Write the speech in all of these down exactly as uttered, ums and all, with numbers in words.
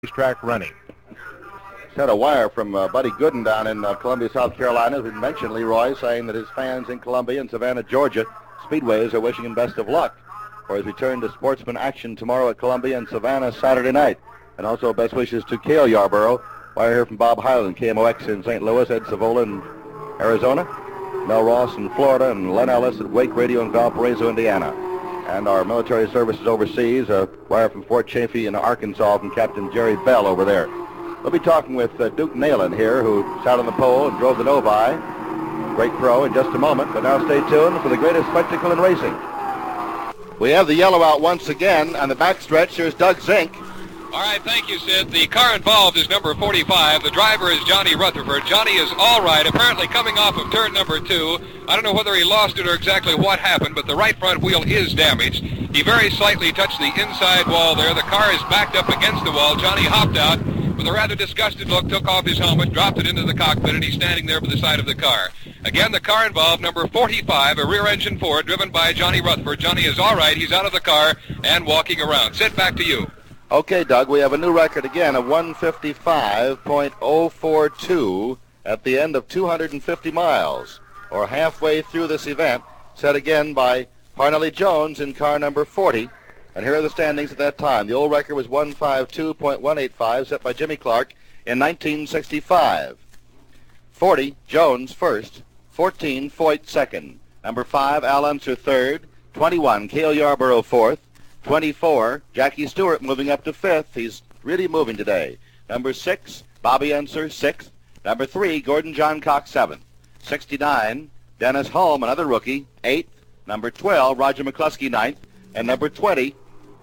track running. Had a wire from uh, Buddy Gooden down in uh, Columbia, South Carolina, who mentioned Leroy, saying that his fans in Columbia and Savannah, Georgia speedways are wishing him best of luck for his return to sportsman action tomorrow at Columbia and Savannah Saturday night. And also best wishes to Cale Yarborough. Wire here from Bob Hyland, K M O X in Saint Louis, Ed Savola in Arizona, Mel Ross in Florida, and Len Ellis at Wake Radio in Valparaiso, Indiana. And our military services overseas, a wire from Fort Chaffee in Arkansas from Captain Jerry Bell over there. We'll be talking with uh, Duke Nalen here, who sat on the pole and drove the Novi. Great pro in just a moment, but now stay tuned for the greatest spectacle in racing. We have the yellow out once again. On the backstretch, here's Doug Zink. All right, thank you, Sid. The car involved is number forty-five. The driver is Johnny Rutherford. Johnny is all right, apparently coming off of turn number two. I don't know whether he lost it or exactly what happened, but the right front wheel is damaged. He very slightly touched the inside wall there. The car is backed up against the wall. Johnny hopped out with a rather disgusted look, took off his helmet, dropped it into the cockpit, and he's standing there by the side of the car. Again, the car involved, number forty-five, a rear-engine Ford driven by Johnny Rutherford. Johnny is all right. He's out of the car and walking around. Sid, back to you. Okay, Doug, we have a new record again of one fifty-five point oh four two at the end of two hundred fifty miles, or halfway through this event, set again by Parnelli Jones in car number forty. And here are the standings at that time. The old record was one fifty-two point one eight five, set by Jimmy Clark in nineteen sixty-five. forty, Jones first. fourteen, Foyt second. Number five, Al Unser third. twenty-one, Cale Yarborough fourth. twenty-four, Jackie Stewart moving up to fifth. He's really moving today. Number six, Bobby Unser sixth. Number three, Gordon John Cox seventh. sixty-nine, Dennis Hulme, another rookie, eighth. Number twelve, Roger McCluskey ninth. And number twenty,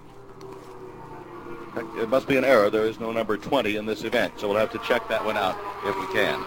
it must be an error. There is no number twenty in this event, so we'll have to check that one out if we can.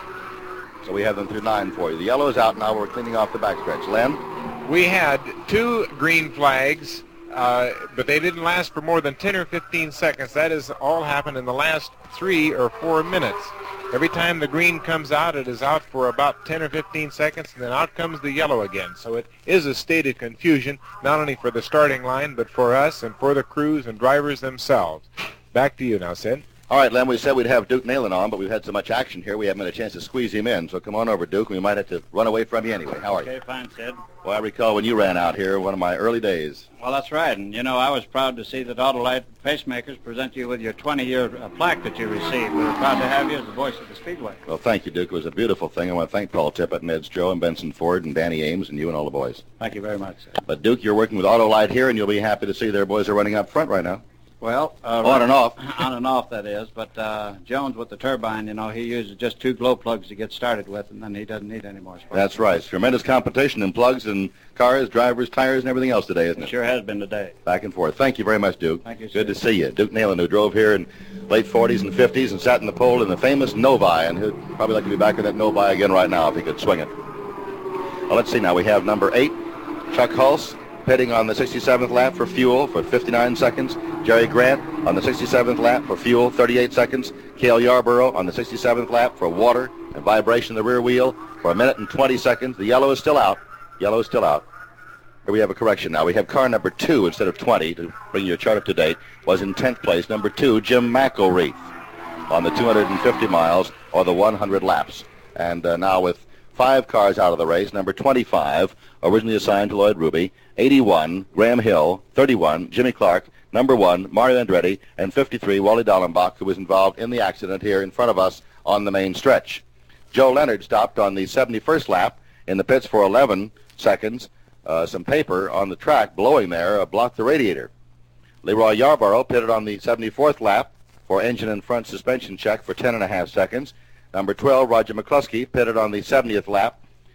So we have them through nine for you. The yellow is out now. We're cleaning off the backstretch. Len? We had two green flags, uh, but they didn't last for more than ten or fifteen seconds. That has all happened in the last three or four minutes. Every time the green comes out, it is out for about ten or fifteen seconds, and then out comes the yellow again. So it is a state of confusion, not only for the starting line, but for us and for the crews and drivers themselves. Back to you now, Sid. All right, Len, we said we'd have Duke Nalen on, but we've had so much action here, we haven't had a chance to squeeze him in. So come on over, Duke. We might have to run away from you anyway. How are you? Okay, fine, Sid. Well, I recall when you ran out here, one of my early days. Well, that's right. And, you know, I was proud to see that Autolite Pacemakers present you with your twenty-year uh, plaque that you received. We were proud to have you as the voice of the Speedway. Well, thank you, Duke. It was a beautiful thing. I want to thank Paul Tippett and Ed Stroh and Benson Ford and Danny Ames and you and all the boys. Thank you very much, sir. But, Duke, you're working with Autolite here, and you'll be happy to see their boys are running up front right now. Well, uh, on and off. On and off, that is. But uh, Jones with the turbine, you know, he uses just two glow plugs to get started with, and then he doesn't need any more sparks. That's right. It's tremendous competition in plugs and cars, drivers, tires, and everything else today, isn't it? It sure has been today. Back and forth. Thank you very much, Duke. Thank you, sir. Good to see you. Duke Nalen, who drove here in late forties and fifties and sat in the pole in the famous Novi, and he'd probably like to be back in that Novi again right now if he could swing it. Well, let's see now. We have number eight, Chuck Hulse, pitting on the sixty-seventh lap for fuel for fifty-nine seconds. Jerry Grant on the sixty-seventh lap for fuel, thirty-eight seconds. Cale Yarborough on the sixty-seventh lap for water and vibration of the rear wheel for a minute and twenty seconds. The yellow is still out. Yellow is still out. Here we have a correction now. We have car number two instead of twenty to bring your chart up to date. Was in tenth place. Number two, Jim McElreath on the two hundred fifty miles or the one hundred laps. And uh, now with five cars out of the race, number twenty-five, originally assigned to Lloyd Ruby, eighty-one, Graham Hill, thirty-one, Jimmy Clark, number one, Mario Andretti, and fifty-three, Wally Dallenbach, who was involved in the accident here in front of us on the main stretch. Joe Leonard stopped on the seventy-first lap in the pits for eleven seconds. Uh, some paper on the track blowing there uh, blocked the radiator. Leroy Yarborough pitted on the seventy-fourth lap for engine and front suspension check for ten and a half seconds. Number twelve, Roger McCluskey, pitted on the seventieth lap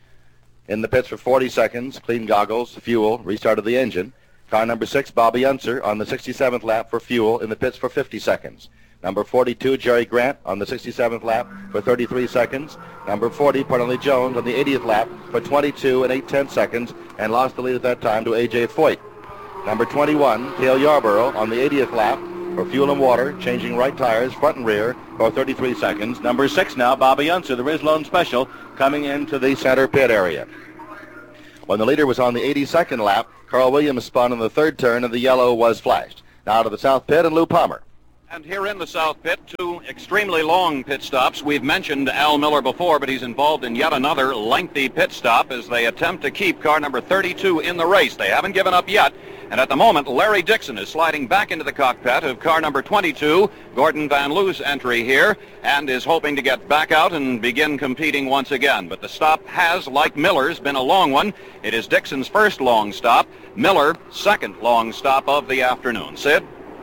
in the pits for forty seconds, clean goggles, fuel, restarted the engine. Car number six, Bobby Unser, on the sixty-seventh lap for fuel in the pits for fifty seconds. Number forty-two, Jerry Grant, on the sixty-seventh lap for thirty-three seconds. Number forty, Parnelli Jones, on the eightieth lap for twenty-two and eight tenths seconds, and lost the lead at that time to A J Foyt. Number twenty-one, Cale Yarborough, on the eightieth lap for fuel and water, changing right tires, front and rear, for thirty-three seconds. Number six now, Bobby Unser, the Rislone Special, coming into the center pit area. When the leader was on the eighty-second lap, Carl Williams spun in the third turn, and the yellow was flashed. Now to the south pit, and Lou Palmer. And here in the South Pit, two extremely long pit stops. We've mentioned Al Miller before, but he's involved in yet another lengthy pit stop as they attempt to keep car number thirty-two in the race. They haven't given up yet. And at the moment, Larry Dixon is sliding back into the cockpit of car number twenty-two, Gordon Van Loo's entry here, and is hoping to get back out and begin competing once again. But the stop has, like Miller's, been a long one. It is Dixon's first long stop. Miller, second long stop of the afternoon. Sid?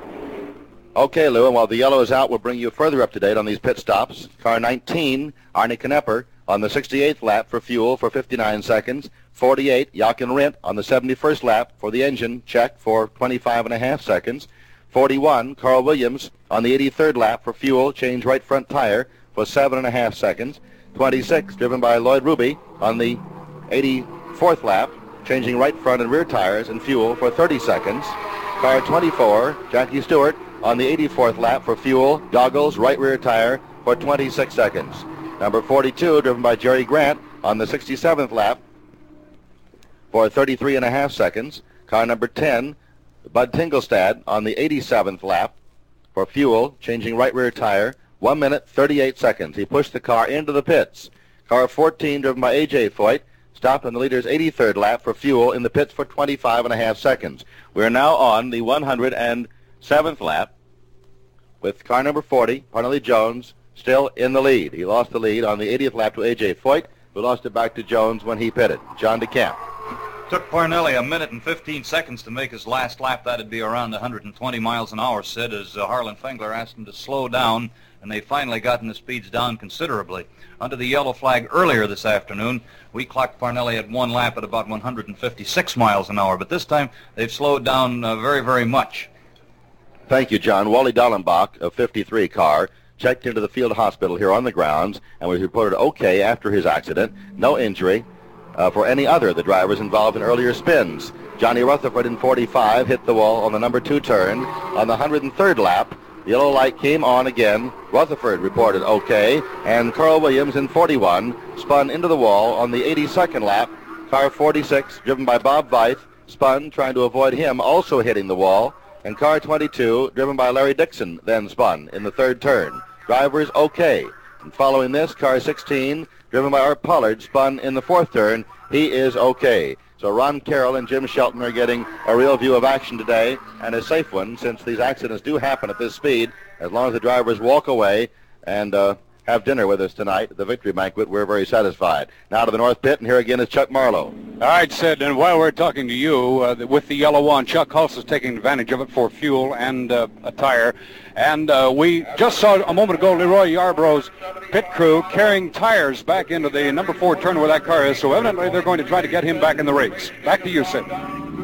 Okay, Lou, and while the yellow is out, we'll bring you further up to date on these pit stops. Car nineteen, Arnie Knepper, on the sixty-eighth lap for fuel for fifty-nine seconds. forty-eight, Jochen Rindt on the seventy-first lap for the engine check for twenty-five and a half seconds. forty-one, Carl Williams on the eighty-third lap for fuel, change right front tire for seven and a half seconds. twenty-six, driven by Lloyd Ruby on the eighty-fourth lap, changing right front and rear tires and fuel for thirty seconds. Car twenty-four, Jackie Stewart on the eighty-fourth lap for fuel, goggles, right rear tire for twenty-six seconds. Number forty-two, driven by Jerry Grant on the sixty-seventh lap for thirty-three and a half seconds. Car number ten, Bud Tingelstad on the eighty-seventh lap for fuel, changing right rear tire, one minute, thirty-eight seconds. He pushed the car into the pits. Car fourteen, driven by A J Foyt, stopped on the leader's eighty-third lap for fuel in the pits for twenty-five and a half seconds. We are now on the one hundred seventh lap with car number forty, Parnelli Jones, still in the lead. He lost the lead on the eightieth lap to A J Foyt, who lost it back to Jones when he pitted. John DeCamp. Took Parnelli a minute and fifteen seconds to make his last lap. That'd be around one hundred twenty miles an hour, Sid, as uh, Harlan Fengler asked him to slow down, and they finally gotten the speeds down considerably. Under the yellow flag earlier this afternoon, we clocked Parnelli at one lap at about one hundred fifty-six miles an hour, but this time they've slowed down uh, very, very much. Thank you, John. Wally Dallenbach, a fifty-three car, checked into the field hospital here on the grounds and was reported okay after his accident. No injury uh, for any other of the drivers involved in earlier spins. Johnny Rutherford in forty-five hit the wall on the number two turn. On the one hundred third lap, the yellow light came on again. Rutherford reported okay, and Carl Williams in forty-one spun into the wall on the eighty-second lap. Car forty-six, driven by Bob Veith, spun, trying to avoid him also hitting the wall. And car twenty-two, driven by Larry Dixon, then spun in the third turn. Drivers okay. And following this, car sixteen, driven by Art Pollard, spun in the fourth turn. He is okay. So Ron Carroll and Jim Shelton are getting a real view of action today, and a safe one, since these accidents do happen at this speed. As long as the drivers walk away and uh, have dinner with us tonight at the Victory Banquet, we're very satisfied. Now to the North Pit, and here again is Chuck Marlowe. All right, Sid, and while we're talking to you, uh, with the yellow on, Chuck Hulse is taking advantage of it for fuel and uh, a tire. And uh, we just saw a moment ago Leroy Yarbrough's pit crew carrying tires back into the number four turn where that car is, so evidently they're going to try to get him back in the race. Back to you, Sid.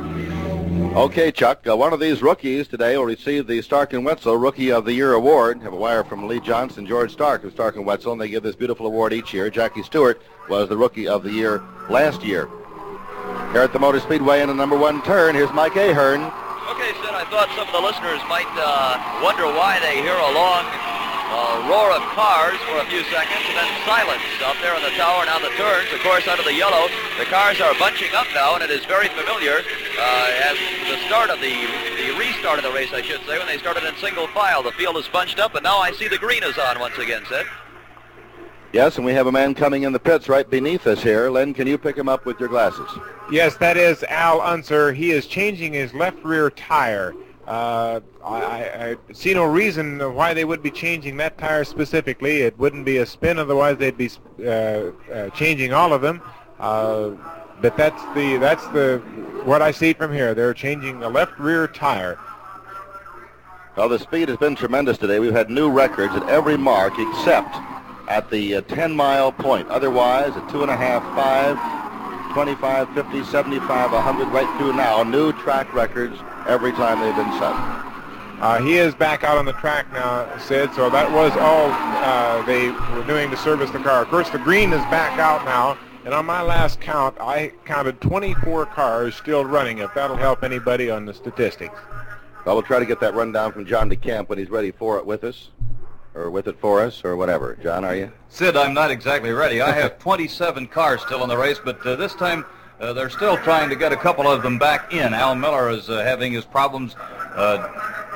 Okay, Chuck, uh, one of these rookies today will receive the Stark and Wetzel Rookie of the Year award. Have a wire from Lee Johnson, George Stark of Stark and Wetzel, and they give this beautiful award each year. Jackie Stewart was the Rookie of the Year last year. Here at the Motor Speedway in the number one turn, here's Mike Ahern. Okay, Sid, I thought some of the listeners might uh, wonder why they hear a long uh, roar of cars for a few seconds and then silence out there in the tower and on the turns. Of course, under the yellow, the cars are bunching up now, and it is very familiar uh, as the start of the, the restart of the race, I should say, when they started in single file. The field is bunched up, and now I see the green is on once again, Sid. Yes, and we have a man coming in the pits right beneath us here. Len, can you pick him up with your glasses? Yes, that is Al Unser. He is changing his left rear tire. Uh, I, I see no reason why they would be changing that tire specifically. It wouldn't be a spin, otherwise they'd be uh, uh, changing all of them. Uh, but that's the that's the what I see from here. They're changing a left rear tire. Well, the speed has been tremendous today. We've had new records at every mark except at the uh, ten-mile point. Otherwise, at two and a half, five, twenty-five, fifty, seventy-five, one hundred, right through now. New track records every time they've been set. Uh, he is back out on the track now, Sid, so that was all uh, they were doing to service the car. Of course, the green is back out now, and on my last count, I counted twenty-four cars still running, if that'll help anybody on the statistics. Well, we'll try to get that rundown from John DeCamp when he's ready for it with us, or with it for us, or whatever. John, are you? Sid, I'm not exactly ready. I have twenty-seven cars still in the race, but uh, this time uh, they're still trying to get a couple of them back in. Al Miller is uh, having his problems uh,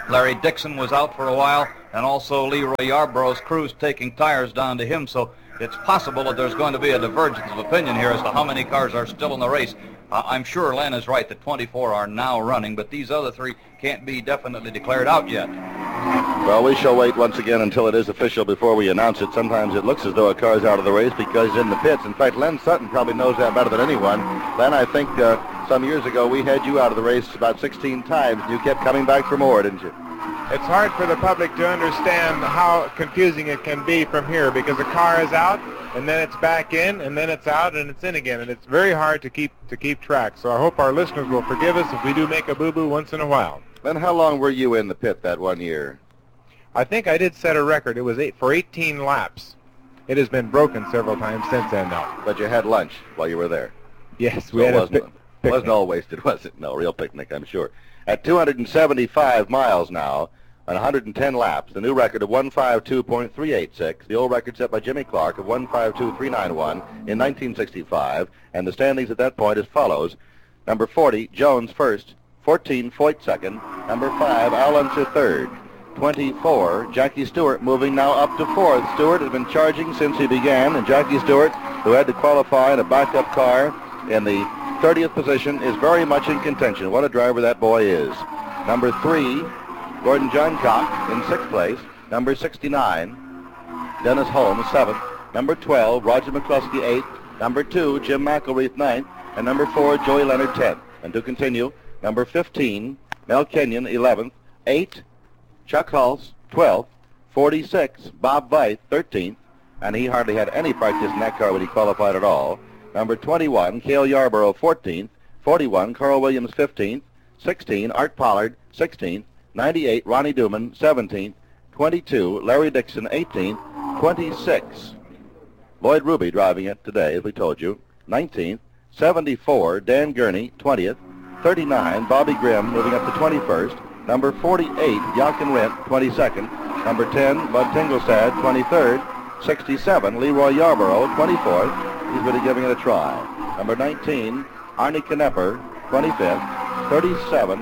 Larry Dixon was out for a while, and also Leroy Yarborough's crew's taking tires down to him, so it's possible that there's going to be a divergence of opinion here as to how many cars are still in the race. Uh, I'm sure Len is right that twenty-four are now running, but these other three can't be definitely declared out yet. Well, we shall wait once again until it is official before we announce it. Sometimes it looks as though a car's out of the race because he's in the pits. In fact, Len Sutton probably knows that better than anyone. Len, I think uh, some years ago we had you out of the race about sixteen times, and you kept coming back for more, didn't you? It's hard for the public to understand how confusing it can be from here because the car is out, and then it's back in, and then it's out, and it's in again, and it's very hard to keep to keep track. So I hope our listeners will forgive us if we do make a boo-boo once in a while. Then how long were you in the pit that one year? I think I did set a record. It was eight, for eighteen laps. It has been broken several times since then now. But you had lunch while you were there. Yes, so we had it wasn't, a pi- wasn't all wasted, was it? No, real picnic, I'm sure. At two hundred seventy-five miles now, on one hundred ten laps, the new record of one fifty-two point three eight six, the old record set by Jimmy Clark of one fifty-two point three nine one in nineteen sixty-five, and the standings at that point as follows. Number forty, Jones first, fourteen, Foyt second, number five, Allen to third, twenty-four, Jackie Stewart moving now up to fourth. Stewart has been charging since he began, and Jackie Stewart, who had to qualify in a backup car in the thirtieth position, is very much in contention. What a driver that boy is. Number three, Gordon Johncock in sixth place. Number sixty-nine, Dennis Holmes, seventh. Number twelve, Roger McCluskey, eighth. Number two, Jim McElreath, ninth. And number four, Joey Leonard, tenth. And to continue, number fifteen, Mel Kenyon, eleventh. eight, Chuck Hulse, twelfth. forty-six, Bob Veith, thirteenth. And he hardly had any practice in that car when he qualified at all. Number twenty-one, Cale Yarborough, fourteenth. forty-one, Carl Williams, fifteenth. sixteen, Art Pollard, sixteenth. ninety-eight, Ronnie Duman, seventeenth. twenty-two, Larry Dixon, eighteenth. twenty-six, Lloyd Ruby driving it today, as we told you, nineteenth. seventy-four, Dan Gurney, twentieth. thirty-nine, Bobby Grimm moving up to twenty-first. Number forty-eight, Jochen Rindt, twenty-second. Number ten, Bud Tinglestad, twenty-third. sixty-seven, Leroy Yarborough, twenty-fourth. He's really giving it a try. Number nineteen, Arnie Knepper, twenty-fifth. thirty-seven.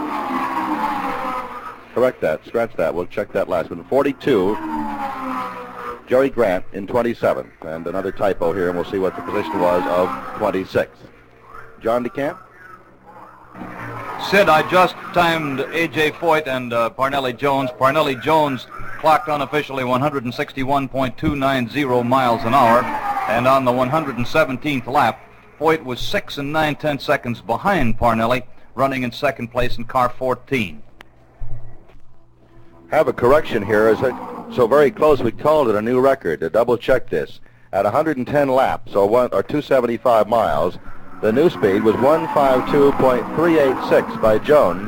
Correct that. Scratch that. We'll check that last one. forty-two, Jerry Grant in twenty-seventh. And another typo here, and we'll see what the position was of twenty-sixth. John DeCamp? Sid, I just timed A J. Foyt and uh, Parnelli Jones. Parnelli Jones clocked unofficially one hundred sixty-one point two nine zero miles an hour, and on the one hundred seventeenth lap, Foyt was six and nine tenths seconds behind Parnelli, running in second place in car fourteen. Have a correction here. Is it so very close we called it a new record. To double check this, at one hundred ten laps, or one or two hundred seventy-five miles, the new speed was one fifty-two point three eight six by Jones,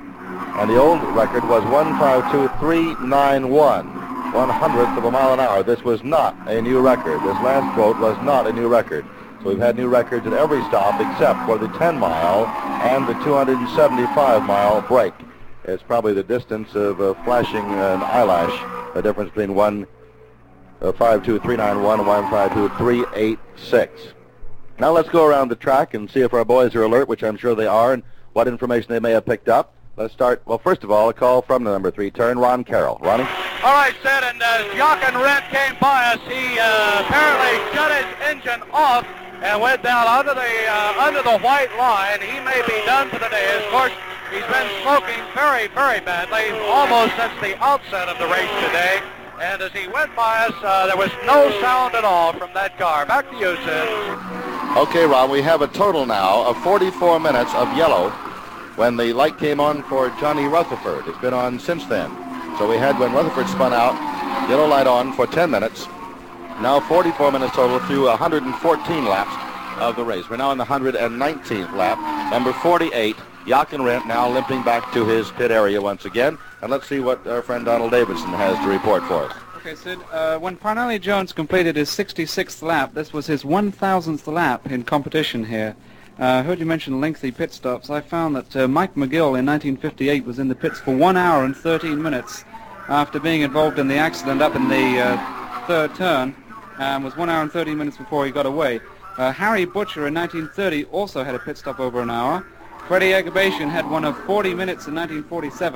and the old record was one fifty-two point three nine one, one hundredth of a mile an hour. This was not a new record. This last quote was not a new record. So we've had new records at every stop except for the ten mile and the two hundred seventy-five mile break. It's probably the distance of uh, flashing an eyelash, the difference between one fifty-two point three nine one and one fifty-two point three eight six. Now let's go around the track and see if our boys are alert, which I'm sure they are, and what information they may have picked up. Let's start, well, first of all, a call from the number three turn, Ron Carroll. Ronnie? All right, Sid, and as Jochen Rindt came by us, he uh, apparently shut his engine off and went down under the uh, under the white line. He may be done for the day. Of course, he's been smoking very, very badly, almost since the outset of the race today. And as he went by us, uh, there was no sound at all from that car. Back to you, Sid. Okay, Ron, we have a total now of forty-four minutes of yellow when the light came on for Johnny Rutherford. It's been on since then. So we had, when Rutherford spun out, yellow light on for ten minutes. Now forty-four minutes total through one hundred fourteen laps of the race. We're now in the one hundred nineteenth lap. Number forty-eight, Jochen Rindt, now limping back to his pit area once again. And let's see what our friend Donald Davidson has to report for us. Okay, Sid, uh, when Parnelli Jones completed his sixty-sixth lap, this was his one thousandth lap in competition here. I uh, heard you mention lengthy pit stops. I found that uh, Mike McGill in nineteen fifty-eight was in the pits for one hour and thirteen minutes after being involved in the accident up in the uh, third turn, and was one hour and thirteen minutes before he got away. Uh, Harry Butcher in nineteen thirty also had a pit stop over an hour. Freddie Eggebation had one of forty minutes in nineteen forty-seven.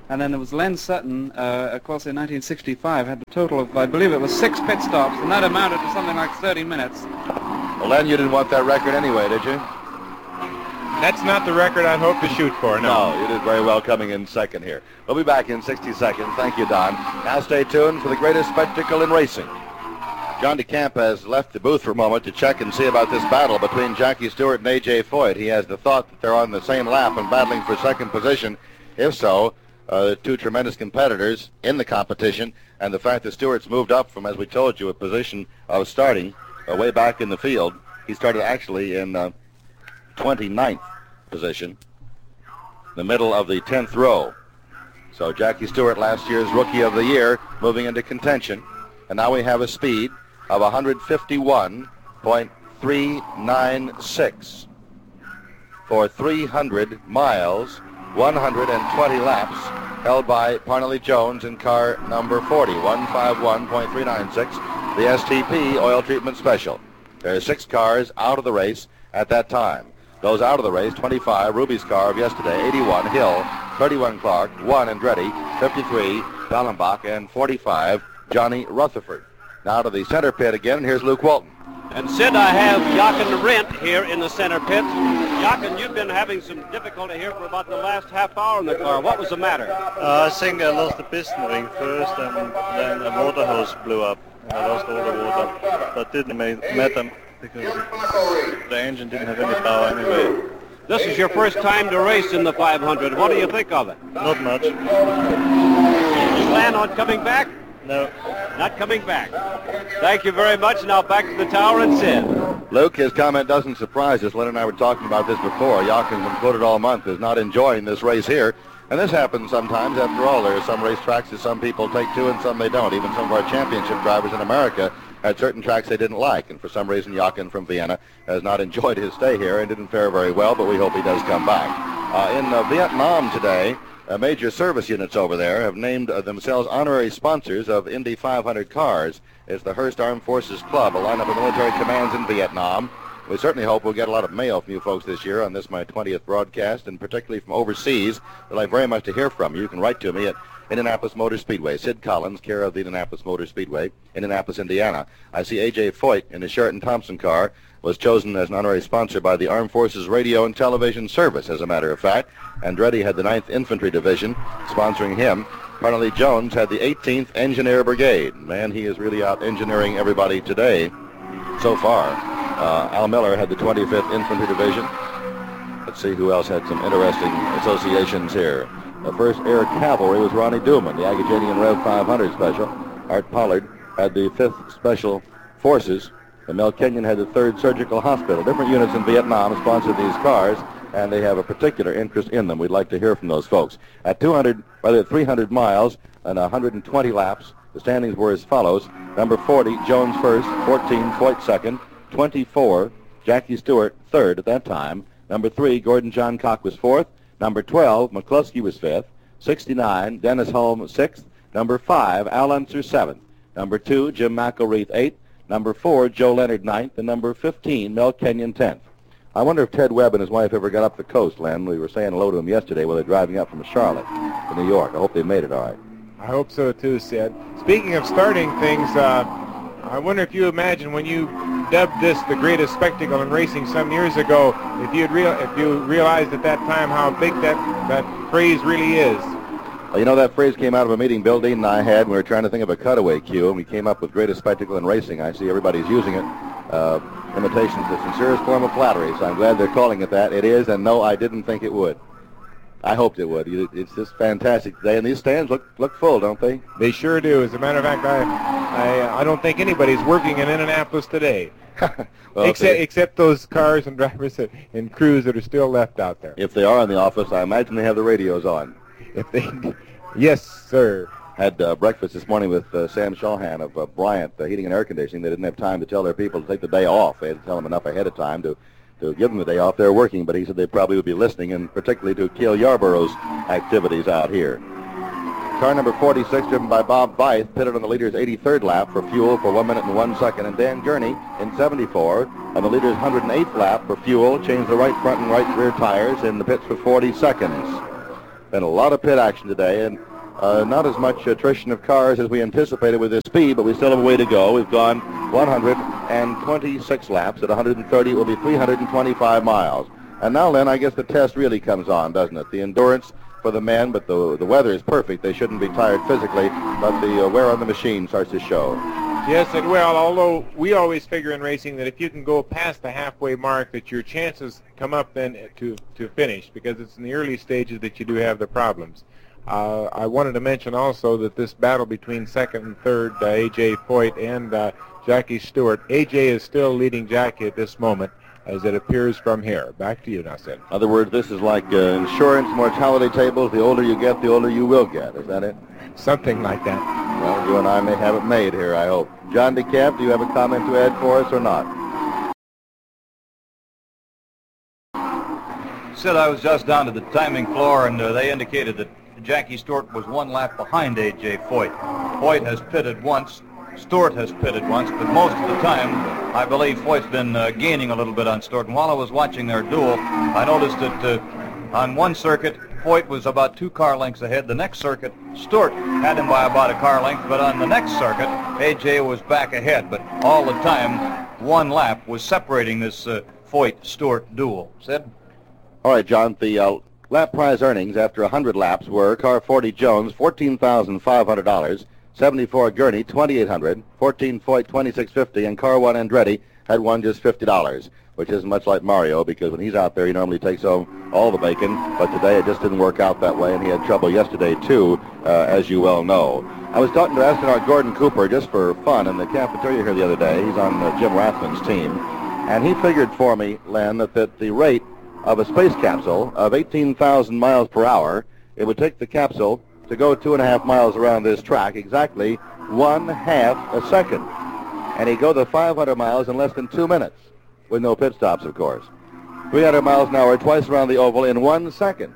And then there was Len Sutton, uh, of course, in nineteen sixty-five, had a total of, I believe it was six pit stops, and that amounted to something like thirty minutes. Well, Len, you didn't want that record anyway, did you? That's not the record I'd hope to shoot for, no. No, you did very well coming in second here. We'll be back in sixty seconds. Thank you, Don. Now stay tuned for the greatest spectacle in racing. John DeCamp has left the booth for a moment to check and see about this battle between Jackie Stewart and A J Foyt. He has the thought that they're on the same lap and battling for second position. If so, uh, two tremendous competitors in the competition, and the fact that Stewart's moved up from, as we told you, a position of starting uh, way back in the field. He started actually in uh, twenty-ninth position, the middle of the tenth row. So Jackie Stewart, last year's Rookie of the Year, moving into contention. And now we have a speed of one fifty-one point three nine six for three hundred miles, one hundred twenty laps, held by Parnelli Jones in car number forty, one fifty-one point three nine six, the S T P Oil Treatment Special. There are six cars out of the race at that time. Those out of the race, twenty-five, Ruby's car of yesterday, eighty-one, Hill, thirty-one, Clark, one, Andretti, fifty-three, Dallenbach, and forty-five, Johnny Rutherford. Now to the center pit again, and here's Luke Walton. And Sid, I have Jochen Rindt here in the center pit. Jochen, you've been having some difficulty here for about the last half hour in the car. What was the matter? Uh, I think I lost the piston ring first, and then the water hose blew up. And I lost all the water. But didn't matter because the engine didn't have any power anyway. This is your first time to race in the five hundred. What do you think of it? Not much. You plan on coming back? No. Not coming back. Thank you very much. Now back to the tower and Sid. Luke, his comment doesn't surprise us. Len and I were talking about this before. Jochen, been quoted all month, is not enjoying this race here. And this happens sometimes. After all, there are some racetracks that some people take to and some they don't. Even some of our championship drivers in America had certain tracks they didn't like. And for some reason, Jochen from Vienna has not enjoyed his stay here and didn't fare very well, but we hope he does come back. Uh, in uh, Vietnam today, Uh, major service units over there have named uh, themselves honorary sponsors of Indy five hundred cars. It's the Hearst Armed Forces Club, a lineup of military commands in Vietnam. We certainly hope we'll get a lot of mail from you folks this year on this, my twentieth broadcast, and particularly from overseas. I'd like very much to hear from you. You can write to me at Indianapolis Motor Speedway. Sid Collins, care of the Indianapolis Motor Speedway, Indianapolis, Indiana. I see A J Foyt in his Sheraton Thompson car was chosen as an honorary sponsor by the Armed Forces Radio and Television Service, as a matter of fact. Andretti had the ninth Infantry Division sponsoring him. Parnelli Jones had the eighteenth Engineer Brigade. Man, he is really out engineering everybody today so far. Uh, Al Miller had the twenty-fifth Infantry Division. Let's see who else had some interesting associations here. The first Air Cavalry was Ronnie Duman, the Agajanian Rev five hundred Special. Art Pollard had the fifth Special Forces. And Mel Kenyon had the third Surgical Hospital. Different units in Vietnam sponsored these cars, and they have a particular interest in them. We'd like to hear from those folks. At two hundred, rather three hundred miles and one hundred twenty laps, the standings were as follows. Number forty, Jones first, fourteen, Foyt second, twenty-four, Jackie Stewart third at that time. Number three, Gordon John Cock was fourth. Number twelve, McCluskey was fifth. sixty-nine, Dennis Holm sixth. Number five, Al Unser seventh. Number two, Jim McElreath eighth. Number four, Joe Leonard ninth, and number fifteen, Mel Kenyon tenth. I wonder if Ted Webb and his wife ever got up the coast, Len. We were saying hello to them yesterday while they're driving up from Charlotte to New York. I hope they made it all right. I hope so too, Sid. Speaking of starting things, uh, I wonder if you imagine when you dubbed this the greatest spectacle in racing some years ago, if you'd real if you realized at that time how big that that phrase really is. Well, you know, that phrase came out of a meeting Bill Dean and I had, and we were trying to think of a cutaway cue, and we came up with greatest spectacle in racing. I see everybody's using it. Uh, imitation's the sincerest form of flattery, so I'm glad they're calling it that. It is, and no, I didn't think it would. I hoped it would. It's just fantastic today, and these stands look look full, don't they? They sure do. As a matter of fact, I I, I don't think anybody's working in Indianapolis today. Well, except they, except those cars and drivers and crews that are still left out there. If they are in the office, I imagine they have the radios on. If they, yes, sir. Had uh, breakfast this morning with uh, Sam Shawhan of uh, Bryant uh, Heating and Air Conditioning. They didn't have time to tell their people to take the day off. They had to tell them enough ahead of time to, to give them the day off. They're working, but he said they probably would be listening, and particularly to Cale Yarborough's activities out here. Car number forty-six, driven by Bob Veith, pitted on the leader's eighty-third lap for fuel for one minute and one second, and Dan Gurney in seventy-four on the leader's one hundred eighth lap for fuel, changed the right front and right rear tires in the pits for forty seconds. Been a lot of pit action today, and uh, not as much attrition of cars as we anticipated with this speed, but we still have a way to go. We've gone one hundred twenty-six laps. At one hundred thirty, it will be three hundred twenty-five miles. And now, Len, I guess the test really comes on, doesn't it? The endurance for the men, but the, the weather is perfect. They shouldn't be tired physically, but the uh, wear on the machine starts to show. Yes, and well, although we always figure in racing that if you can go past the halfway mark, that your chances come up then to, to finish, because it's in the early stages that you do have the problems. Uh, I wanted to mention also that this battle between second and third, uh, A J Foyt and uh, Jackie Stewart, A J is still leading Jackie at this moment, as it appears from here. Back to you now, Sid. In other words, this is like uh, insurance mortality tables. The older you get, the older you will get. Is that it? Something like that. Well, you and I may have it made here, I hope. John DeCamp, do you have a comment to add for us or not? Sid, I was just down to the timing floor, and uh, they indicated that Jackie Stewart was one lap behind A J Foyt. Foyt has pitted once. Stewart has pitted once, but most of the time, I believe Foyt's been uh, gaining a little bit on Stewart. And while I was watching their duel, I noticed that uh, on one circuit, Foyt was about two car lengths ahead. The next circuit, Stewart had him by about a car length, but on the next circuit, A J was back ahead. But all the time, one lap was separating this uh, Foyt-Stewart duel. Sid? All right, John, the uh, lap prize earnings after one hundred laps were car forty Jones, fourteen thousand five hundred dollars. seventy-four Gurney, twenty-eight hundred dollars, fourteen Foyt, twenty-six fifty, and car one Andretti had won just fifty dollars, which isn't much like Mario, because when he's out there, he normally takes home all the bacon, but today it just didn't work out that way, and he had trouble yesterday, too, uh, as you well know. I was talking to astronaut Gordon Cooper just for fun in the cafeteria here the other day. He's on uh, Jim Rathman's team, and he figured for me, Len, that, that the rate of a space capsule of eighteen thousand miles per hour, it would take the capsule to go two and a half miles around this track, exactly one half a second. And he'd go the five hundred miles in less than two minutes, with no pit stops, of course. three hundred miles an hour, twice around the oval in one second.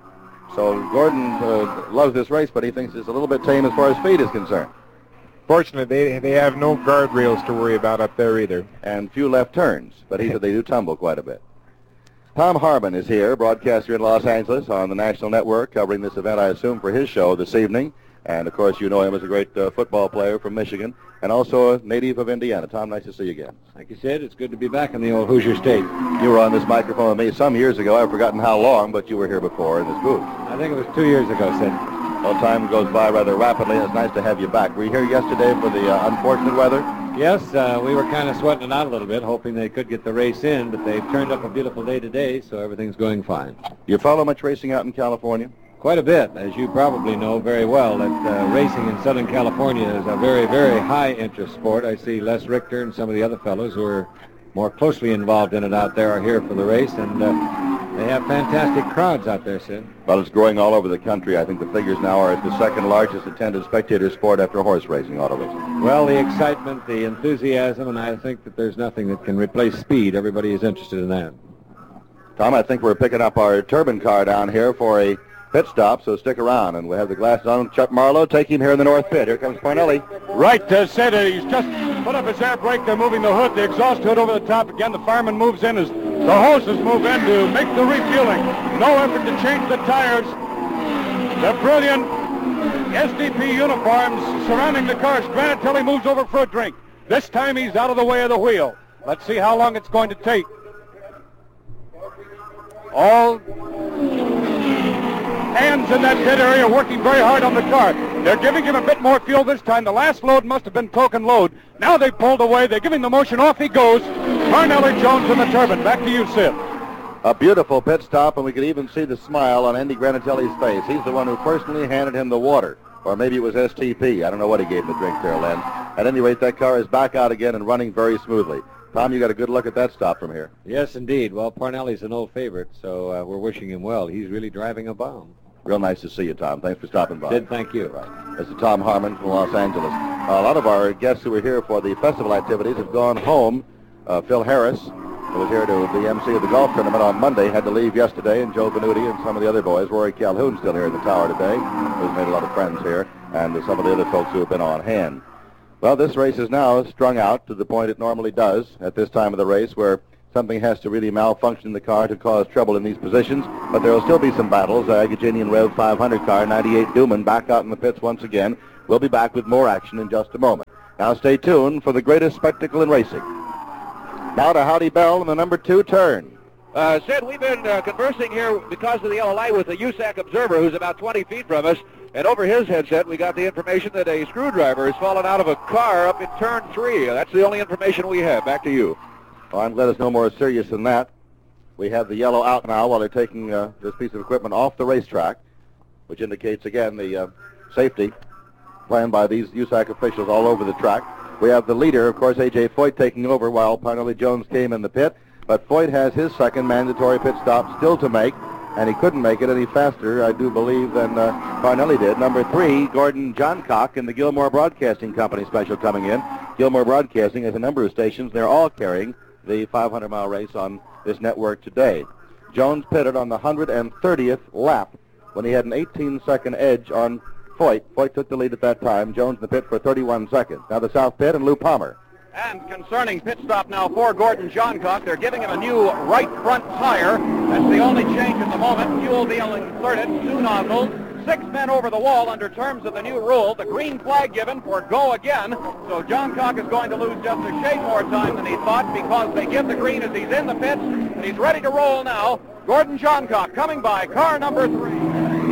So Gordon uh, loves this race, but he thinks it's a little bit tame as far as speed is concerned. Fortunately, they, they have no guardrails to worry about up there either. And few left turns, but he said they do tumble quite a bit. Tom Harmon is here, broadcaster in Los Angeles on the National Network, covering this event, I assume, for his show this evening. And, of course, you know him as a great uh, football player from Michigan and also a native of Indiana. Tom, nice to see you again. Like you said, it's good to be back in the old Hoosier State. You were on this microphone with me some years ago. I've forgotten how long, but you were here before in this booth. I think it was two years ago, Sid. Well, time goes by rather rapidly, and it's nice to have you back. Were you here yesterday for the uh, unfortunate weather? Yes, uh, we were kind of sweating it out a little bit, hoping they could get the race in, but they've turned up a beautiful day today, so everything's going fine. You follow much racing out in California? Quite a bit, as you probably know very well, that uh, racing in Southern California is a very, very high-interest sport. I see Les Richter and some of the other fellows who are more closely involved in it out there are here for the race, and uh, they have fantastic crowds out there, Sid. Well, it's growing all over the country. I think the figures now are it's the second largest attended spectator sport after horse racing, auto racing. Well, the excitement, the enthusiasm, and I think that there's nothing that can replace speed. Everybody is interested in that. Tom, I think we're picking up our turbine car down here for a pit stop, so stick around, and we'll have the glasses on. Chuck Marlowe, take him here in the north pit. Here comes Parnelli. Right, uh, Sid, uh, he's just put up his air brake. They're moving the hood, the exhaust hood over the top again. The fireman moves in as the hoses move in to make the refueling. No effort to change the tires. The brilliant S D P uniforms surrounding the cars. Granatelli moves over for a drink. This time he's out of the way of the wheel. Let's see how long it's going to take. All hands in that pit area working very hard on the car. They're giving him a bit more fuel this time. The last load must have been token load. Now they've pulled away. They're giving the motion. Off he goes. Parnelli Jones in the turbine. Back to you, Sid. A beautiful pit stop, and we could even see the smile on Andy Granatelli's face. He's the one who personally handed him the water. Or maybe it was S T P. I don't know what he gave him the drink there, Len. At any rate, that car is back out again and running very smoothly. Tom, you got a good look at that stop from here. Yes, indeed. Well, Parnelli's an old favorite, so uh, we're wishing him well. He's really driving a bomb. Real nice to see you, Tom. Thanks for stopping by. Sid, thank you. Right. This is Tom Harmon from Los Angeles. Uh, a lot of our guests who were here for the festival activities have gone home. Uh, Phil Harris, who was here to be M C of the golf tournament on Monday, had to leave yesterday, and Joe Venuti and some of the other boys. Rory Calhoun still here in the tower today, who's made a lot of friends here, and some of the other folks who have been on hand. Well, this race is now strung out to the point it normally does at this time of the race, where something has to really malfunction in the car to cause trouble in these positions, but there will still be some battles. Uh, Agajanian Rev five hundred car, ninety-eight Duman, back out in the pits once again. We'll be back with more action in just a moment. Now stay tuned for the greatest spectacle in racing. Now to Howdy Bell in the number two turn. Uh, Sid, we've been uh, conversing here because of the yellow light with the U S A C observer who's about twenty feet from us, and over his headset we got the information that a screwdriver has fallen out of a car up in turn three. That's the only information we have. Back to you. Well, I'm glad it's no more serious than that. We have the yellow out now while they're taking uh, this piece of equipment off the racetrack, which indicates, again, the uh, safety planned by these U S A C officials all over the track. We have the leader, of course, A J Foyt, taking over while Parnelli Jones came in the pit. But Foyt has his second mandatory pit stop still to make, and he couldn't make it any faster, I do believe, than uh, Parnelli did. Number three, Gordon Johncock in the Gilmore Broadcasting Company special coming in. Gilmore Broadcasting has a number of stations. They're all carrying the five hundred mile race on this network today. Jones pitted on the one hundred thirtieth lap when he had an eighteen second edge on Foyt. Foyt took the lead at that time. Jones in the pit for thirty-one seconds. Now the south pit and Lou Palmer. And concerning pit stop now for Gordon Johncock, they're giving him a new right front tire. That's the only change at the moment. Fuel being inserted, two nozzles, six men over the wall under terms of the new rule. The green flag given for go again. So Johncock is going to lose just a shade more time than he thought because they give the green as he's in the pits, and he's ready to roll now. Gordon Johncock coming by, car number three.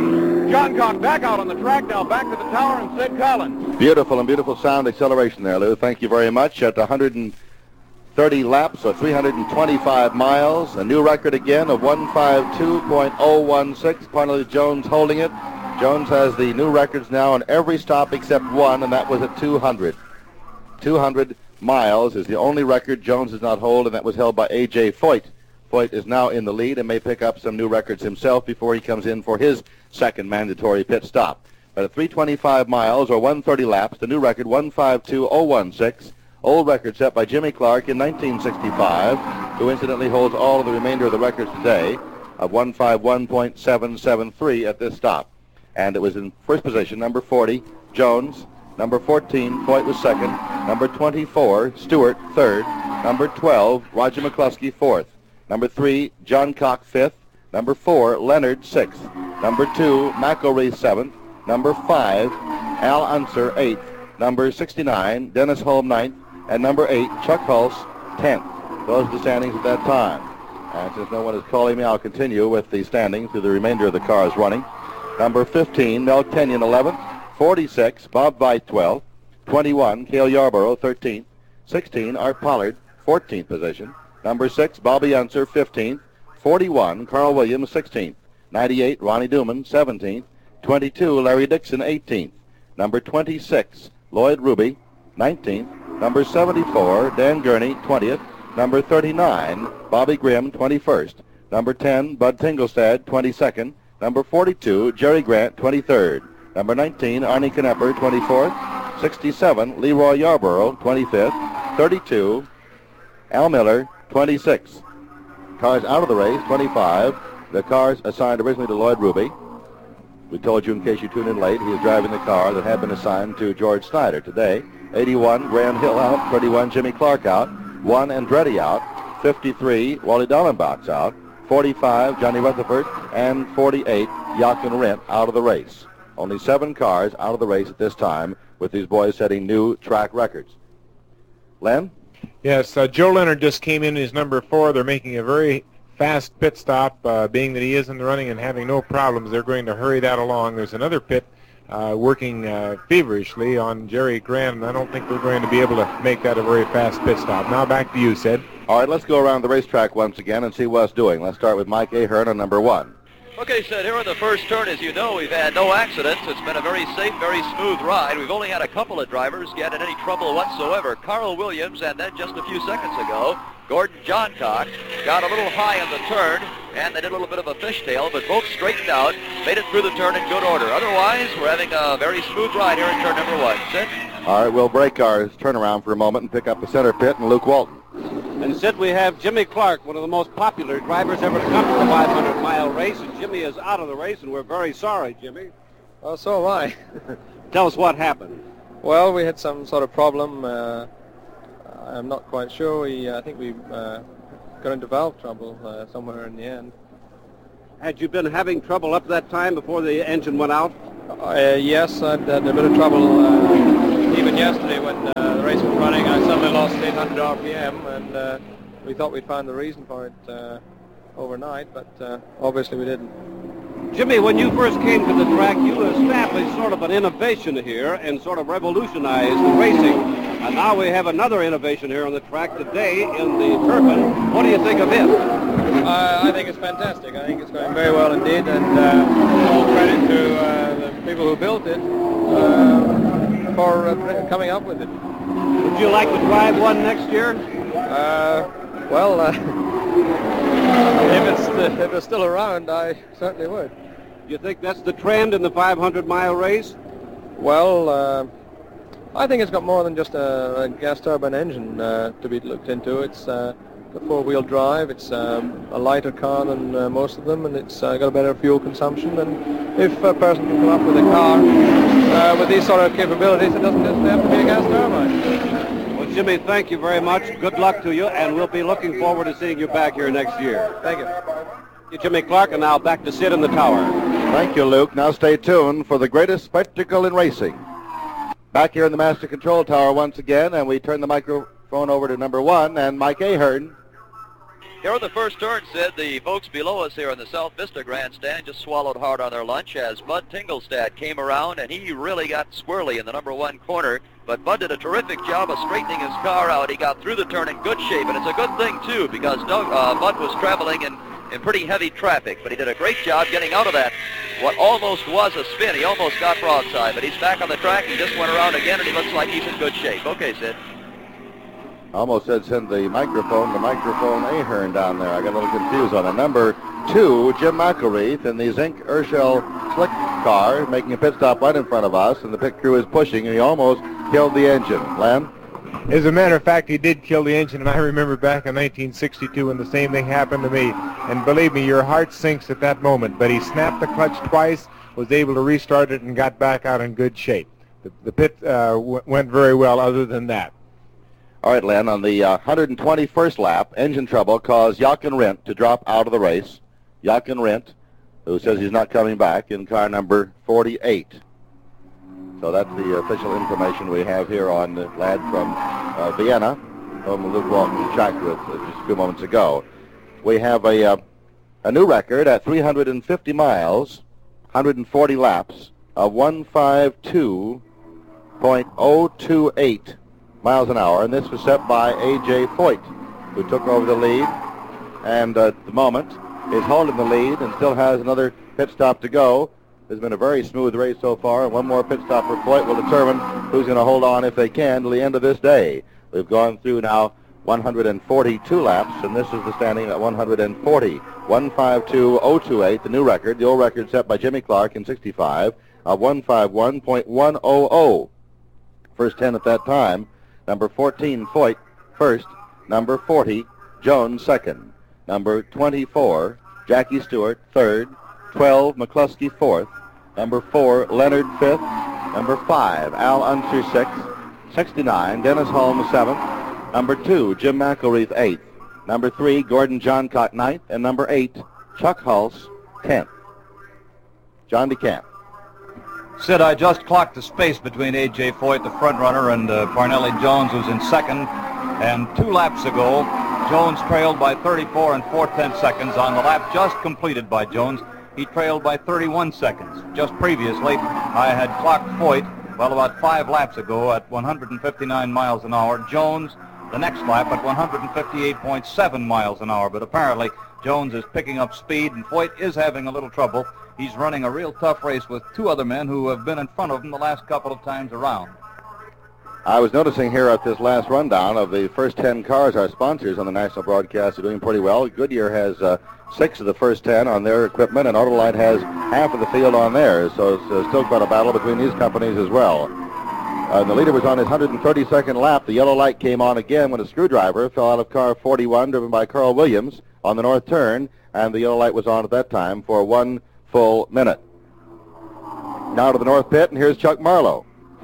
Johncock back out on the track, now back to the tower, and Sid Collins. Beautiful and beautiful sound acceleration there, Lou. Thank you very much. At one hundred thirty laps, or three hundred twenty-five miles, a new record again of one fifty-two point oh one six. Parnelli Jones holding it. Jones has the new records now on every stop except one, and that was at two hundred. two hundred miles is the only record Jones does not hold, and that was held by A J Foyt. Foyt is now in the lead and may pick up some new records himself before he comes in for his second mandatory pit stop. But at three twenty-five miles, or one thirty laps, the new record, one fifty-two point oh one six, old record set by Jimmy Clark in nineteen sixty-five, who incidentally holds all of the remainder of the records today, of one fifty-one point seven seven three at this stop. And it was in first position, number forty, Jones. Number fourteen, Foyt was second. Number twenty-four, Stewart, third. Number twelve, Roger McCluskey, fourth. Number three, Johncock, fifth. Number four, Leonard, sixth. Number two, McElree, seventh. Number five, Al Unser, eighth. Number sixty-nine, Dennis Holm, ninth. And number eight, Chuck Hulse, tenth. Those are the standings at that time. And since no one is calling me, I'll continue with the standings through the remainder of the cars running. Number fifteen, Mel Kenyon, eleventh. forty-six, Bob Veit, twelfth. twenty-one, Cale Yarborough, thirteenth. sixteen, Art Pollard, fourteenth position. Number six, Bobby Unser, fifteenth. forty-one, Carl Williams, sixteenth. ninety-eight, Ronnie Duman, seventeenth. twenty-two, Larry Dixon, eighteenth. Number twenty-six, Lloyd Ruby, nineteenth. Number seventy-four, Dan Gurney, twentieth. Number thirty-nine, Bobby Grimm, twenty-first. Number ten, Bud Tingelstad, twenty-second. Number forty-two, Jerry Grant, twenty-third. Number nineteen, Arnie Knepper, twenty-fourth. sixty-seven, Leroy Yarborough, twenty-fifth. thirty-two, Al Miller, twenty-sixth. Cars out of the race, twenty-five. The cars assigned originally to Lloyd Ruby. We told you in case you tuned in late, he is driving the car that had been assigned to George Snyder today. eighty-one, Graham Hill out. thirty-one, Jimmy Clark out. one, Andretti out. fifty-three, Wally Dallenbach's out. forty-five, Johnny Rutherford. And forty-eight, Jochen Rindt out of the race. Only seven cars out of the race at this time, with these boys setting new track records. Len? Yes, uh, Joe Leonard just came in as number four. They're making a very fast pit stop, uh, being that he is in the running and having no problems. They're going to hurry that along. There's another pit uh, working uh, feverishly on Jerry Grant, and I don't think we're going to be able to make that a very fast pit stop. Now back to you, Sid. All right, let's go around the racetrack once again and see what's doing. Let's start with Mike Ahern on number one. Okay, Sid, here in the first turn, as you know, we've had no accidents. It's been a very safe, very smooth ride. We've only had a couple of drivers get in any trouble whatsoever. Carl Williams, and then just a few seconds ago, Gordon Johncock got a little high on the turn, and they did a little bit of a fishtail, but both straightened out, made it through the turn in good order. Otherwise, we're having a very smooth ride here in turn number one. Sid? All right, we'll break our turnaround for a moment and pick up the center pit and Luke Walton. And Sid, we have Jimmy Clark, one of the most popular drivers ever to come to the five hundred mile race, and Jimmy is out of the race, and we're very sorry, Jimmy. Oh, so am I. Tell us what happened. Well, we had some sort of problem. Uh, I'm not quite sure. We, uh, I think we uh, got into valve trouble uh, somewhere in the end. Had you been having trouble up to that time before the engine went out? Uh, yes, I'd had a bit of trouble uh, even yesterday when uh, the race was running. I suddenly lost eight hundred R P M, and uh, we thought we'd find the reason for it uh, overnight, but uh, obviously we didn't. Jimmy, when you first came to the track, you established sort of an innovation here and sort of revolutionized the racing. And now we have another innovation here on the track today in the turbine. What do you think of it? Uh, I think it's fantastic. I think it's going very well indeed, and uh, all credit to uh, the people who built it uh, for uh, coming up with it. Would you like to drive one next year? Uh, well, uh, if it's uh, if it's still around, I certainly would. You think that's the trend in the five hundred mile race? Well, uh, I think it's got more than just a, a gas turbine engine uh, to be looked into. It's uh, a four-wheel drive. It's um, a lighter car than uh, most of them, and it's uh, got a better fuel consumption. And if a person can come up with a car uh, with these sort of capabilities, it doesn't necessarily have to be a gas turbine. Well, Jimmy, thank you very much. Good luck to you, and we'll be looking forward to seeing you back here next year. Thank you. You're Jimmy Clark, and now back to Sid in the tower. Thank you, Luke. Now stay tuned for the greatest spectacle in racing. Back here in the Master Control Tower once again, and we turn the microphone over to number one, and Mike Ahern. Here in the first turn, Sid, the folks below us here in the South Vista Grandstand just swallowed hard on their lunch as Bud Tingelstad came around, and he really got squirrely in the number one corner. But Bud did a terrific job of straightening his car out. He got through the turn in good shape, and it's a good thing, too, because Doug, uh, Bud was traveling in, in pretty heavy traffic, but he did a great job getting out of that, what almost was a spin. He almost got broadside, but he's back on the track. He just went around again, and he looks like he's in good shape. Okay, Sid. Almost said send the microphone to microphone Ahern down there. I got a little confused on it. Number two, Jim McElreath in the Zink Urshel slick car, making a pit stop right in front of us, and the pit crew is pushing, and he almost killed the engine. Len? As a matter of fact, he did kill the engine, and I remember back in nineteen sixty-two when the same thing happened to me. And believe me, your heart sinks at that moment. But he snapped the clutch twice, was able to restart it, and got back out in good shape. The, the pit uh, w- went very well other than that. All right, Len, on the uh, one hundred twenty-first lap, engine trouble caused Jochen Rindt to drop out of the race. Jochen Rindt, who says he's not coming back, in car number forty-eight. So that's the official information we have here on the lad from uh, Vienna, whom Luke Walton checked with uh, just a few moments ago. We have a, uh, a new record at three hundred fifty miles, one hundred forty laps, of one fifty-two point oh two eight miles an hour, and this was set by A J Foyt, who took over the lead, and uh, at the moment is holding the lead and still has another pit stop to go. There's been a very smooth race so far, and one more pit stop for Foyt will determine who's going to hold on, if they can, to the end of this day. We've gone through now one hundred forty-two laps, and this is the standing at one hundred forty. one fifty-two point oh two eight, the new record. The old record set by Jimmy Clark in sixty-five, of one fifty-one point one oh oh. First ten at that time. Number fourteen, Foyt, first. Number forty, Jones, second. Number twenty-four, Jackie Stewart, third. twelve, McCluskey, fourth. Number four, Leonard, fifth. Number five, Al Unser, sixth. sixty-nine, Dennis Holmes, seventh. Number two, Jim McElreath, eighth. Number three, Gordon Johncock, ninth. And number eight, Chuck Hulse, tenth. John DeCamp. Sid, I just clocked the space between A J Foyt, the front runner, and uh, Parnelli Jones, who's in second. And two laps ago, Jones trailed by thirty-four and four-tenths seconds. On the lap just completed by Jones, he trailed by thirty-one seconds. Just previously, I had clocked Foyt, well, about five laps ago at one hundred fifty-nine miles an hour. Jones, the next lap, at one hundred fifty-eight point seven miles an hour. But apparently, Jones is picking up speed, and Foyt is having a little trouble. He's running a real tough race with two other men who have been in front of him the last couple of times around. I was noticing here at this last rundown of the first ten cars, our sponsors on the national broadcast are doing pretty well. Goodyear has uh, six of the first ten on their equipment, and Autolite has half of the field on theirs. So it's uh, still quite a battle between these companies as well. Uh, the leader was on his one hundred thirty-second lap. The yellow light came on again when a screwdriver fell out of car forty-one, driven by Carl Williams, on the north turn, and the yellow light was on at that time for one full minute. Now to the north pit, and here's Chuck Marlowe.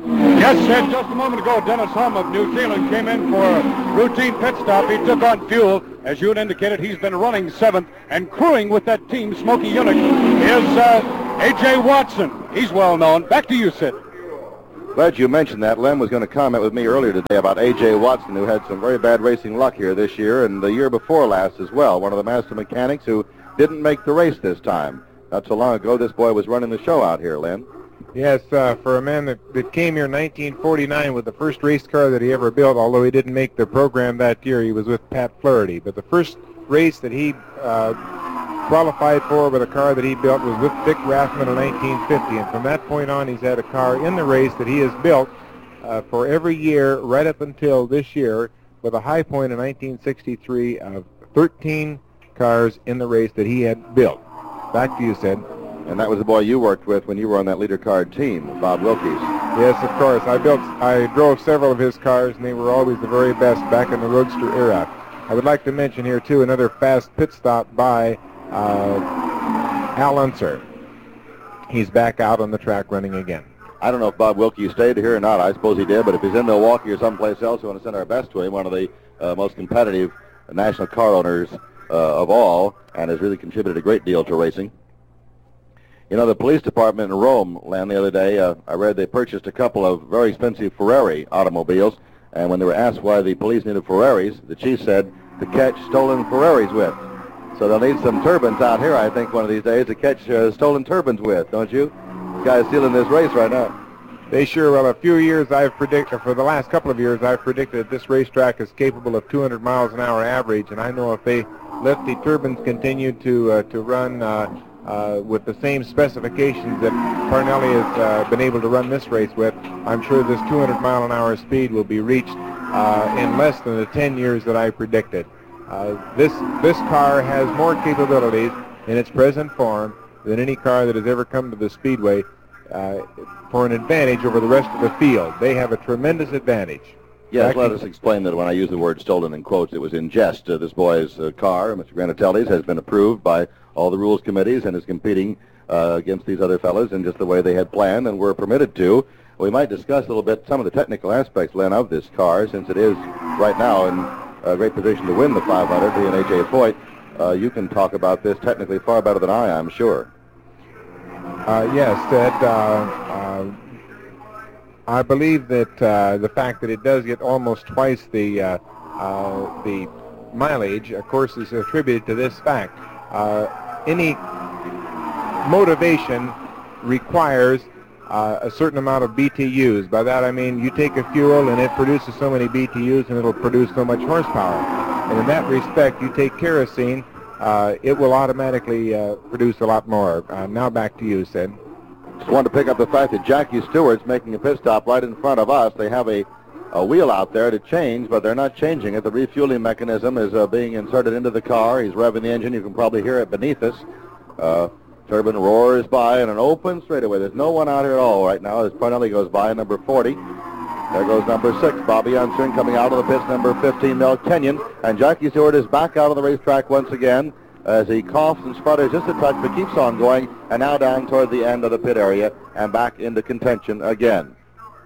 Yes, Sid, just a moment ago, Dennis Hum of New Zealand came in for a routine pit stop. He took on fuel. As you had indicated, he's been running seventh, and crewing with that team, Smokey Yunick, is uh, A J Watson. He's well known. Back to you, Sid. Glad you mentioned that. Len was going to comment with me earlier today about A J Watson, who had some very bad racing luck here this year and the year before last as well. One of the master mechanics who didn't make the race this time. Not so long ago, this boy was running the show out here, Len. Yes, uh, for a man that, that came here in nineteen forty-nine with the first race car that he ever built, although he didn't make the program that year, he was with Pat Flaherty. But the first race that he uh, qualified for with a car that he built was with Dick Rathman in nineteen fifty, and from that point on he's had a car in the race that he has built uh, for every year right up until this year, with a high point in nineteen sixty-three of thirteen cars in the race that he had built. Back to you, Sid. And that was the boy you worked with when you were on that leader card team, Bob Wilkies. Yes, of course. I built, I drove several of his cars, and they were always the very best back in the Roadster era. I would like to mention here, too, another fast pit stop by uh, Al Unser. He's back out on the track running again. I don't know if Bob Wilkie stayed here or not. I suppose he did, but if he's in Milwaukee or someplace else, we want to send our best to him, one of the uh, most competitive national car owners uh, of all, and has really contributed a great deal to racing. You know, the police department in Rome, Len, the other day, uh, I read they purchased a couple of very expensive Ferrari automobiles, and when they were asked why the police needed Ferraris, the chief said, to catch stolen Ferraris with. So they'll need some turbines out here, I think, one of these days to catch uh, stolen turbines with, don't you? This guy's stealing this race right now. They sure will. A few years I've predicted, for the last couple of years, I've predicted that this racetrack is capable of two hundred miles an hour average, and I know if they let the turbines continue to uh, to run uh, uh, with the same specifications that Parnelli has uh, been able to run this race with, I'm sure this two hundred mile an hour speed will be reached uh, in less than the ten years that I predicted. Uh, this this car has more capabilities in its present form than any car that has ever come to the Speedway uh, for an advantage over the rest of the field. They have a tremendous advantage. Yes, Back let us explain that when I use the word stolen in quotes, it was in jest. Uh, this boy's uh, car, Mister Granatelli's, has been approved by all the rules committees and is competing uh, against these other fellas in just the way they had planned and were permitted to. We might discuss a little bit some of the technical aspects, Len, of this car, since it is right now in a great position to win the five hundred, he and A J Foyt. Uh, you can talk about this technically far better than I, I'm sure. Uh, yes, Ted. Uh, uh, I believe that uh, the fact that it does get almost twice the uh, uh, the mileage, of course, is attributed to this fact. Uh, any motivation requires uh, a certain amount of B T Us. By that I mean you take a fuel and it produces so many B T Us and it'll produce so much horsepower. And in that respect, you take kerosene, uh, it will automatically uh, produce a lot more. Uh, now back to you, Sid. Just wanted to pick up the fact that Jackie Stewart's making a pit stop right in front of us. They have a, a wheel out there to change, but they're not changing it. The refueling mechanism is uh, being inserted into the car. He's revving the engine. You can probably hear it beneath us. Uh, turbine roars by in an open straightaway. There's no one out here at all right now as Parnelli goes by, number forty. There goes number six, Bobby Unstern, coming out of the pits, number fifteen, Mel Kenyon. And Jackie Stewart is back out of the racetrack once again as he coughs and sputters just a touch, but keeps on going, and now down toward the end of the pit area and back into contention again.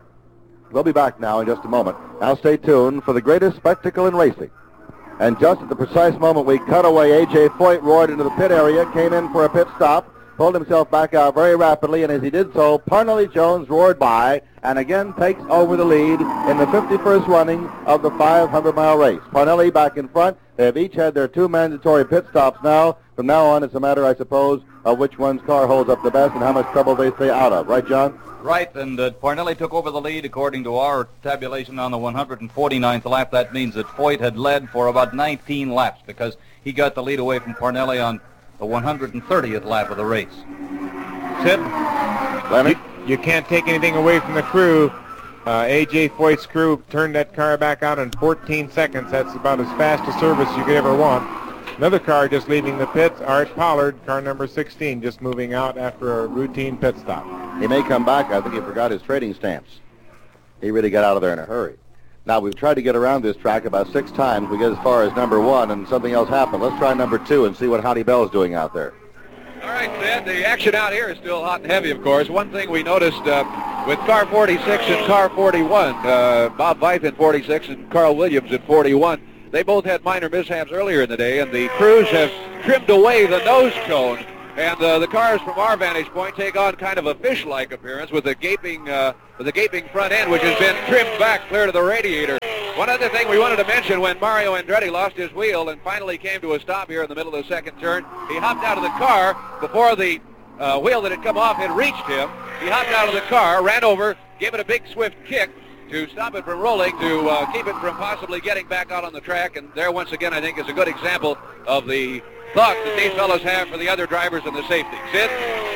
We'll be back now in just a moment. Now stay tuned for the greatest spectacle in racing. And just at the precise moment we cut away, A J Foyt roared into the pit area, came in for a pit stop, pulled himself back out very rapidly, and as he did so, Parnelli Jones roared by and again takes over the lead in the fifty-first running of the five hundred mile race. Parnelli back in front. They have each had their two mandatory pit stops now. From now on, it's a matter, I suppose, of which one's car holds up the best and how much trouble they stay out of. Right, John? Right, and uh, Parnelli took over the lead according to our tabulation on the one hundred forty-ninth lap. That means that Foyt had led for about nineteen laps because he got the lead away from Parnelli on the one hundred thirtieth lap of the race. Sid? You, you can't take anything away from the crew. Uh, A J Foyt's crew turned that car back out in fourteen seconds. That's about as fast a service you could ever want. Another car just leaving the pits, Art Pollard, car number sixteen, just moving out after a routine pit stop. He may come back. I think he forgot his trading stamps. He really got out of there in a hurry. Now, we've tried to get around this track about six times. We get as far as number one, and something else happened. Let's try number two and see what Howdy Bell's doing out there. All right, Sid, the action out here is still hot and heavy, of course. One thing we noticed uh, with car forty-six and car forty-one. Uh, Bob Veith in forty-six and Carl Williams in forty-one. They both had minor mishaps earlier in the day, and the crews have trimmed away the nose cone. And uh, the cars from our vantage point take on kind of a fish-like appearance with a gaping, uh, with a gaping front end, which has been trimmed back clear to the radiator. One other thing we wanted to mention: when Mario Andretti lost his wheel and finally came to a stop here in the middle of the second turn, he hopped out of the car before the uh, wheel that had come off had reached him. He hopped out of the car, ran over, gave it a big swift kick to stop it from rolling, to uh, keep it from possibly getting back out on the track. And there, once again, I think is a good example of the thought that these fellows have for the other drivers and the safety. Sid?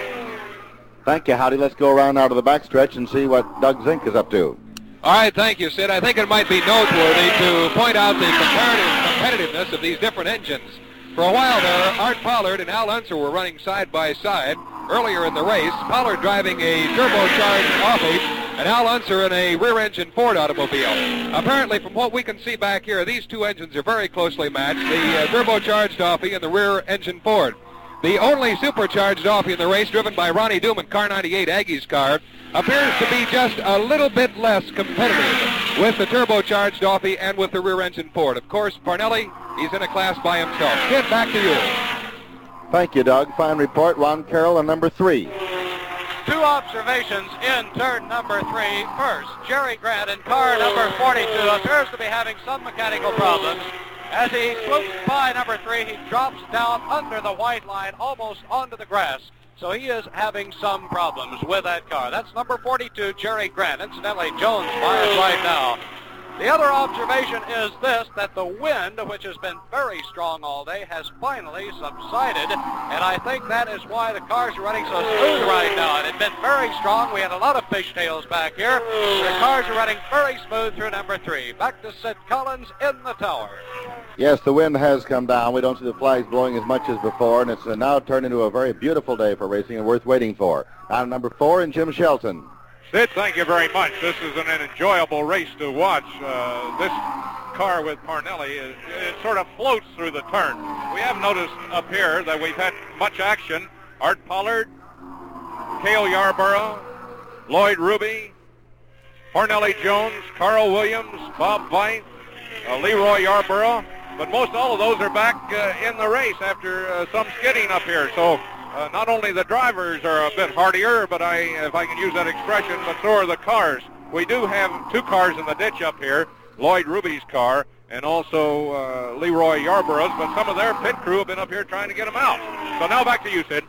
Thank you, Howdy. Let's go around now to the backstretch and see what Doug Zink is up to. All right, thank you, Sid. I think it might be noteworthy to point out the comparative competitiveness of these different engines. For a while there, Art Pollard and Al Unser were running side by side earlier in the race. Pollard driving a turbocharged Offie, and Al Unser in a rear-engine Ford automobile. Apparently, from what we can see back here, these two engines are very closely matched, the uh, turbocharged Offie and the rear-engine Ford. The only supercharged Offie in the race, driven by Ronnie Duman, car ninety-eight, Aggie's car, appears to be just a little bit less competitive with the turbocharged Offie and with the rear-engine Ford. Of course, Parnelli, he's in a class by himself. Sid, back to you. Thank you, Doug. Fine report. Ron Carroll on number three. Two observations in turn number three. First, Jerry Grant in car number forty-two appears to be having some mechanical problems. As he swoops by number three, he drops down under the white line, almost onto the grass. So he is having some problems with that car. That's number forty-two, Jerry Grant. Incidentally, Jones by us right now. The other observation is this, that the wind, which has been very strong all day, has finally subsided, and I think that is why the cars are running so smooth right now. It had been very strong. We had a lot of fishtails back here. The cars are running very smooth through number three. Back to Sid Collins in the tower. Yes, the wind has come down. We don't see the flags blowing as much as before, and it's uh, now turned into a very beautiful day for racing and worth waiting for. On number four, and Jim Shelton. Sid, thank you very much. This is an, an enjoyable race to watch. Uh, this car with Parnelli, it, it sort of floats through the turn. We have noticed up here that we've had much action. Art Pollard, Cale Yarborough, Lloyd Ruby, Parnelli Jones, Carl Williams, Bob Veith, uh, Leroy Yarborough. But most all of those are back uh, in the race after uh, some skidding up here. So Uh, not only the drivers are a bit hardier, but I, if I can use that expression, but so are the cars. We do have two cars in the ditch up here, Lloyd Ruby's car and also uh, Leroy Yarborough's, but some of their pit crew have been up here trying to get them out. So now back to you, Sid.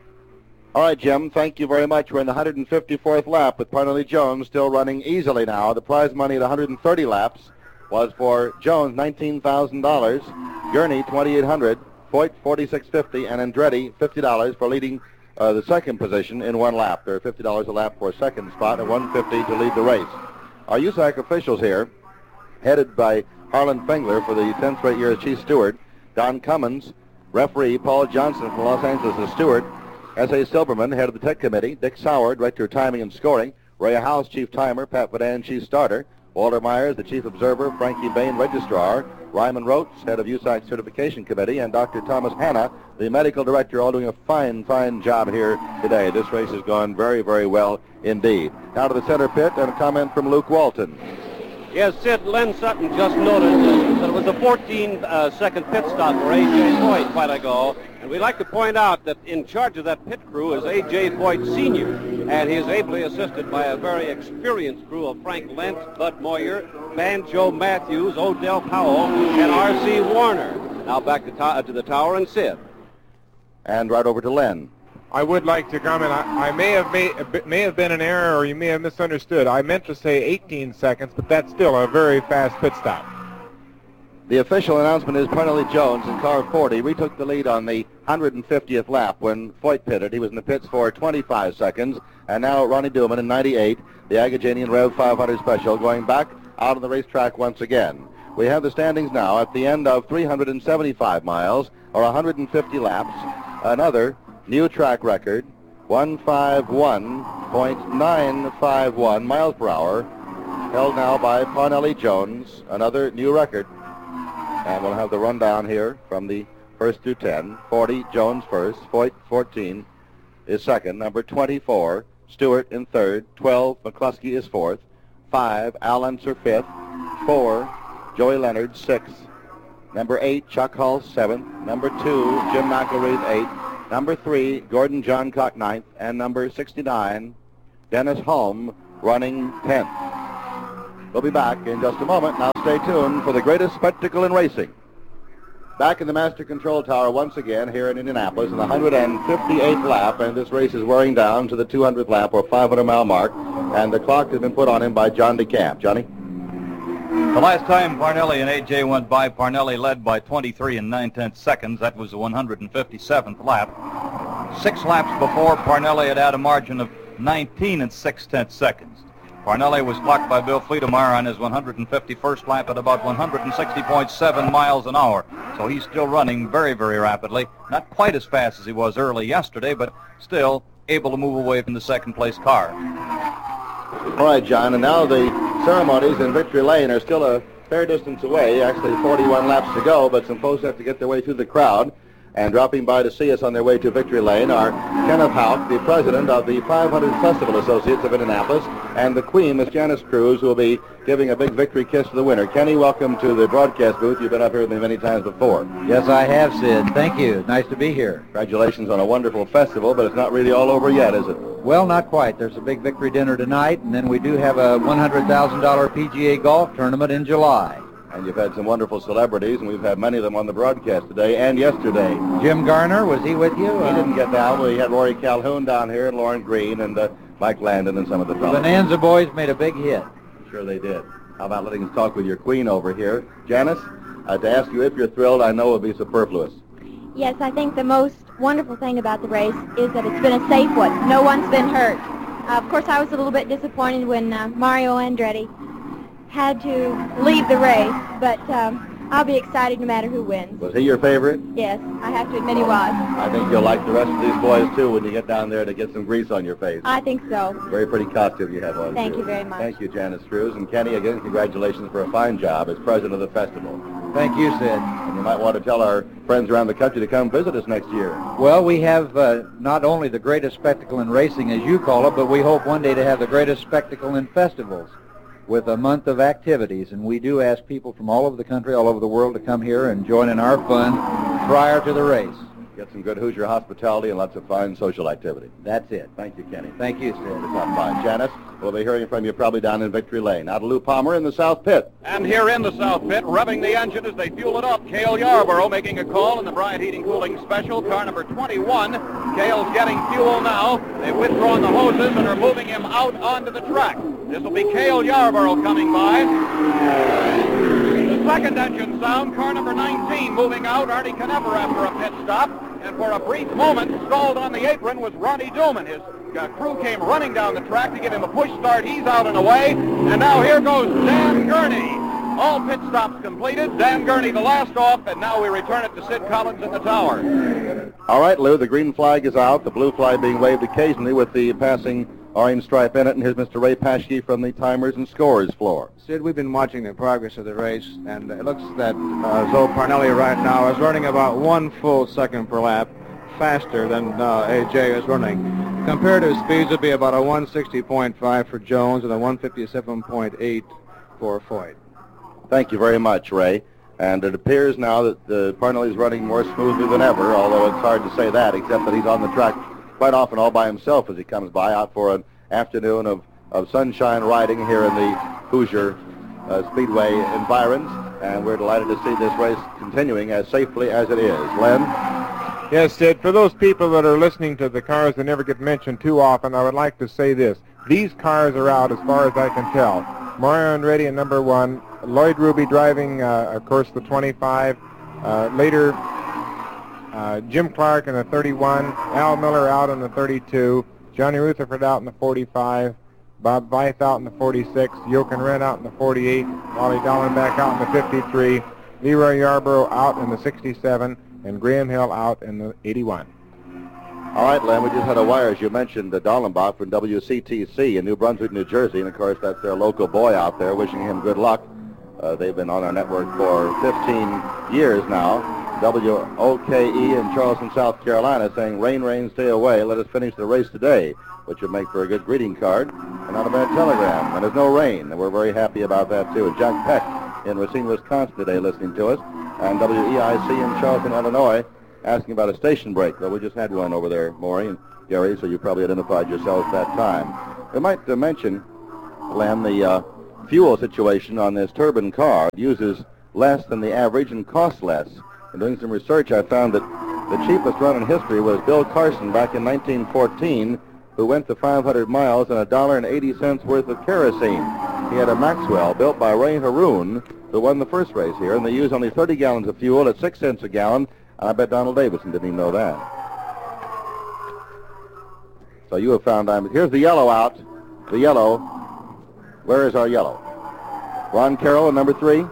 All right, Jim, thank you very much. We're in the one hundred fifty-fourth lap with Parnelli Jones still running easily now. The prize money at one hundred thirty laps was for Jones, nineteen thousand dollars, Gurney, twenty-eight hundred dollars, Foyt, forty-six fifty, and Andretti, fifty dollars for leading uh, the second position in one lap. There are fifty dollars a lap for a second spot and one hundred fifty dollars to lead the race. Our U S A C officials here, headed by Harlan Fengler for the tenth straight year as chief steward, Don Cummins, referee, Paul Johnson from Los Angeles as steward, S A Silberman, head of the tech committee, Dick Sauer, director of timing and scoring, Ray House, chief timer, Pat Vadan, chief starter, Walter Myers, the chief observer, Frankie Bain, registrar, Ryman Rotes, head of U S A C certification committee, and Doctor Thomas Hanna, the medical director, all doing a fine, fine job here today. This race has gone very, very well indeed. Now to the center pit and a comment from Luke Walton. Yes, Sid, Len Sutton just noted that it was a fourteen-second pit stop for A J. Foyt a while ago. And we'd like to point out that in charge of that pit crew is A J. Foyt Senior And he is ably assisted by a very experienced crew of Frank Lentz, Bud Moyer, Banjo Matthews, Odell Powell, and R C. Warner. Now back to, to, to the tower and Sid. And right over to Len. I would like to comment. I, I may have made may have been an error, or you may have misunderstood. I meant to say eighteen seconds, but that's still a very fast pit stop. The official announcement is Parnelli Jones in car forty retook the lead on the one hundred fiftieth lap when Foyt pitted. He was in the pits for twenty-five seconds, and now Ronnie Duman in ninety-eight, the Agajanian Rev five hundred Special, going back out on the racetrack once again. We have the standings now at the end of three hundred seventy-five miles, or one hundred fifty laps. Another new track record, one fifty-one point nine five one miles per hour, held now by Parnelli Jones, another new record. And we'll have the rundown here from the first through ten. forty, Jones first. Foyt, fourteen, is second. Number twenty-four, Stewart in third. twelve, McCluskey is fourth. five, Al Unser fifth. four, Joey Leonard sixth. Number eight, Chuck Hull seventh. Number two, Jim McElreath eighth. Number three, Gordon Johncock ninth. And number sixty-nine, Dennis Hulme running tenth. We'll be back in just a moment. Now stay tuned for the greatest spectacle in racing. Back in the Master Control Tower once again here in Indianapolis in the one hundred fifty-eighth lap, and this race is wearing down to the two hundredth lap or five hundred mile mark, and the clock has been put on him by John DeCamp. Johnny? The last time Parnelli and A J went by, Parnelli led by twenty-three and nine-tenths seconds. That was the one hundred fifty-seventh lap. Six laps before, Parnelli had had a margin of nineteen and six-tenths seconds. Parnelli was clocked by Bill Fleetemeyer on his one hundred fifty-first lap at about one hundred sixty point seven miles an hour. So he's still running very, very rapidly. Not quite as fast as he was early yesterday, but still able to move away from the second-place car. All right, John, and now the ceremonies in Victory Lane are still a fair distance away, actually forty-one laps to go, but some folks have to get their way through the crowd. And dropping by to see us on their way to Victory Lane are Kenneth Houck, the president of the five hundred Festival Associates of Indianapolis, and the queen, Miss Janice Cruz, who will be giving a big victory kiss to the winner. Kenny, welcome to the broadcast booth. You've been up here with me many times before. Yes, I have, Sid. Thank you. Nice to be here. Congratulations on a wonderful festival, but it's not really all over yet, is it? Well, not quite. There's a big victory dinner tonight, and then we do have a one hundred thousand dollars P G A golf tournament in July. And you've had some wonderful celebrities, and we've had many of them on the broadcast today and yesterday. Jim Garner, was he with you? He Uh, didn't get down. We had Rory Calhoun down here, and Lauren Green, and uh, Mike Landon, and some of the the fellows. Bonanza Boys made a big hit. Sure they did. How about letting us talk with your queen over here? Janice, uh, to ask you if you're thrilled, I know would be superfluous. Yes, I think the most wonderful thing about the race is that it's been a safe one. No one's been hurt. Uh, of course, I was a little bit disappointed when uh, Mario Andretti had to leave the race, but um, I'll be excited no matter who wins. Was he your favorite? Yes, I have to admit he was. I think you'll like the rest of these boys, too, when you get down there to get some grease on your face. I think so. Very pretty costume you have on. Thank too. you very much. Thank you, Janice Cruz. And Kenny, again, congratulations for a fine job as president of the festival. Thank you, Sid. And you might want to tell our friends around the country to come visit us next year. Well, we have uh, not only the greatest spectacle in racing, as you call it, but we hope one day to have the greatest spectacle in festivals, with a month of activities, and we do ask people from all over the country, all over the world, to come here and join in our fun prior to the race. Get some good Hoosier hospitality and lots of fine social activity. That's it. Thank you, Kenny. Thank you, Sid. Stop by. Janice, we'll be hearing from you probably down in Victory Lane. Now to Lou Palmer in the South Pit. And here in the South Pit, revving the engine as they fuel it up, Cale Yarborough making a call in the Bryant Heating Cooling Special, car number twenty-one. Cale's getting fuel now. They've withdrawn the hoses and are moving him out onto the track. This will be Cale Yarborough coming by. The second engine sound, car number nineteen moving out, Artie Knepper after a pit stop. And for a brief moment, stalled on the apron was Ronnie Dooman. His uh, crew came running down the track to give him a push start. He's out and away. And now here goes Dan Gurney. All pit stops completed. Dan Gurney the last off, and now we return it to Sid Collins in the tower. All right, Lou, the green flag is out, the blue flag being waved occasionally with the passing orange stripe in it. And here's Mister Ray Paschke from the timers and scores floor. Sid, we've been watching the progress of the race, and it looks that uh, Zoe Parnelli right now is running about one full second per lap faster than uh, A J is running. Comparative speeds would be about a one sixty point five for Jones and a one fifty-seven point eight for Foyt. Thank you very much, Ray. And it appears now that the Parnelli is running more smoothly than ever, although it's hard to say that, except that he's on the track quite often all by himself as he comes by out for an afternoon of, of sunshine riding here in the Hoosier uh, Speedway environs. And we're delighted to see this race continuing as safely as it is. Len? Yes, Sid, for those people that are listening to the cars that never get mentioned too often, I would like to say this. These cars are out as far as I can tell. Mario Andretti in number one, Lloyd Ruby driving, uh, of course, the twenty-five. Uh, later, uh, Jim Clark in the thirty-one, Al Miller out in the thirty-two, Johnny Rutherford out in the forty-five, Bob Veith out in the forty-six, Jochen Rindt out in the forty-eight, Wally Dallenbach out in the fifty-three, Leroy Yarborough out in the sixty-seven, and Graham Hill out in the eighty-one. All right, Len, we just had a wire, as you mentioned, the Dallenbach from W C T C in New Brunswick, New Jersey, and of course that's their local boy out there, wishing him good luck. Uh, they've been on our network for fifteen years now, W O K E in Charleston, South Carolina, saying, rain, rain, stay away. Let us finish the race today, which would make for a good greeting card and not a bad telegram. And there's no rain, and we're very happy about that, too. And Jack Peck in Racine, Wisconsin today listening to us, and W E I C in Charleston, Illinois, asking about a station break. Well, we just had one over there, Maury and Gary, so you probably identified yourselves that time. We might uh, mention, Len, the uh, fuel situation on this turbine car. It uses less than the average and costs less. In doing some research, I found that the cheapest run in history was Bill Carson back in nineteen fourteen, who went to five hundred miles on a dollar and eighty cents worth of kerosene. He had a Maxwell built by Ray Haroon, who won the first race here, and they used only thirty gallons of fuel at six cents a gallon, and I bet Donald Davidson didn't even know that. So you have found I'm... Here's the yellow out. The yellow. Where is our yellow? Ron Carroll in number three.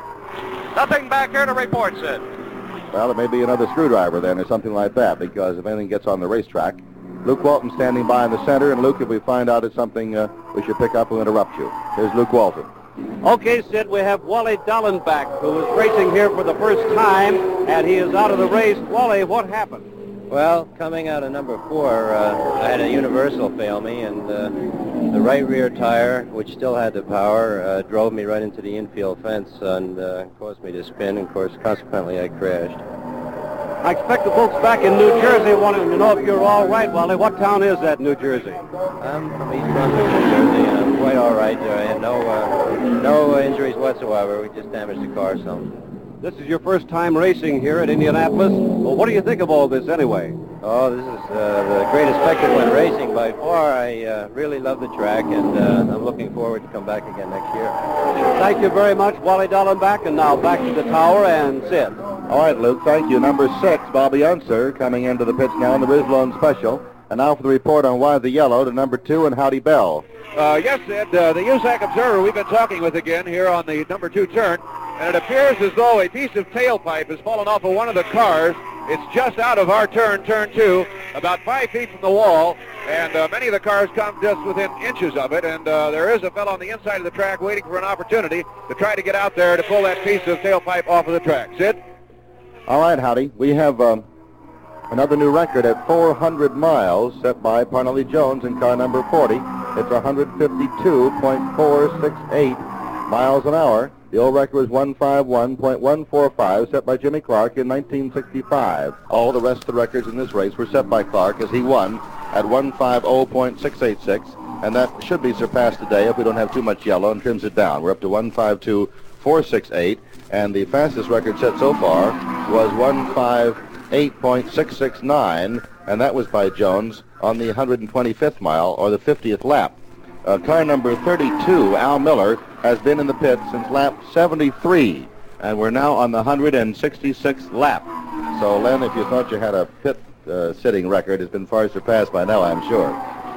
Nothing back here to report, Sid. Well, it may be another screwdriver then or something like that, because if anything gets on the racetrack. Luke Walton standing by in the center, and Luke, if we find out it's something uh, we should pick up, we'll interrupt you. Here's Luke Walton. Okay, Sid, we have Wally Dallenbach, who is racing here for the first time, and he is out of the race. Wally, what happened? Well, coming out of number four, uh, I had a universal fail me, and uh, the right rear tire, which still had the power, uh, drove me right into the infield fence and uh, caused me to spin, and of course, consequently, I crashed. I expect the folks back in New Jersey wanting to know if you're all right, Wally. What town is that, New Jersey? I'm from East Brunswick, New Jersey, and I'm quite all right. I had no, uh, no injuries whatsoever. We just damaged the car some. This is your first time racing here at Indianapolis. Well, what do you think of all this anyway? Oh, this is uh, the greatest spectacle in racing by far. I uh, really love the track, and uh, I'm looking forward to come back again next year. Thank you very much, Wally Dallenbach, and now back to the tower and Sid. All right, Luke, thank you. Number six, Bobby Unser, coming into the pits now in the Rizlone Special. And now for the report on Why the Yellow to number two and Howdy Bell. Uh, yes, Ed, uh, the U S A C Observer we've been talking with again here on the number two turn, and it appears as though a piece of tailpipe has fallen off of one of the cars. It's just out of our turn, turn two, about five feet from the wall, and uh, many of the cars come just within inches of it, and uh, there is a fellow on the inside of the track waiting for an opportunity to try to get out there to pull that piece of tailpipe off of the track. Sid? All right, Howdy. We have um, another new record at four hundred miles set by Parnelli Jones in car number forty. It's one fifty-two point four six eight miles an hour. The old record was one fifty-one point one four five, set by Jimmy Clark in nineteen sixty-five. All the rest of the records in this race were set by Clark as he won at one fifty point six eight six, and that should be surpassed today if we don't have too much yellow and trims it down. We're up to one fifty-two point four six eight, and the fastest record set so far was one fifty-eight point six six nine, and that was by Jones on the one hundred twenty-fifth mile, or the fiftieth lap. Uh, car number thirty-two, Al Miller, has been in the pit since lap seventy-three, and we're now on the one hundred sixty-sixth lap. So, Len, if you thought you had a pit uh, sitting record, it's been far surpassed by now, I'm sure.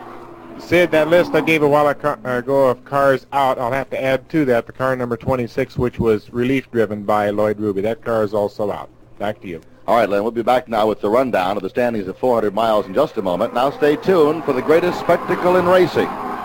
Sid, that list I gave a while ago of cars out, I'll have to add to that the car number twenty-six, which was relief driven by Lloyd Ruby. That car is also out. Back to you. All right, Len, we'll be back now with the rundown of the standings of four hundred miles in just a moment. Now stay tuned for the greatest spectacle in racing.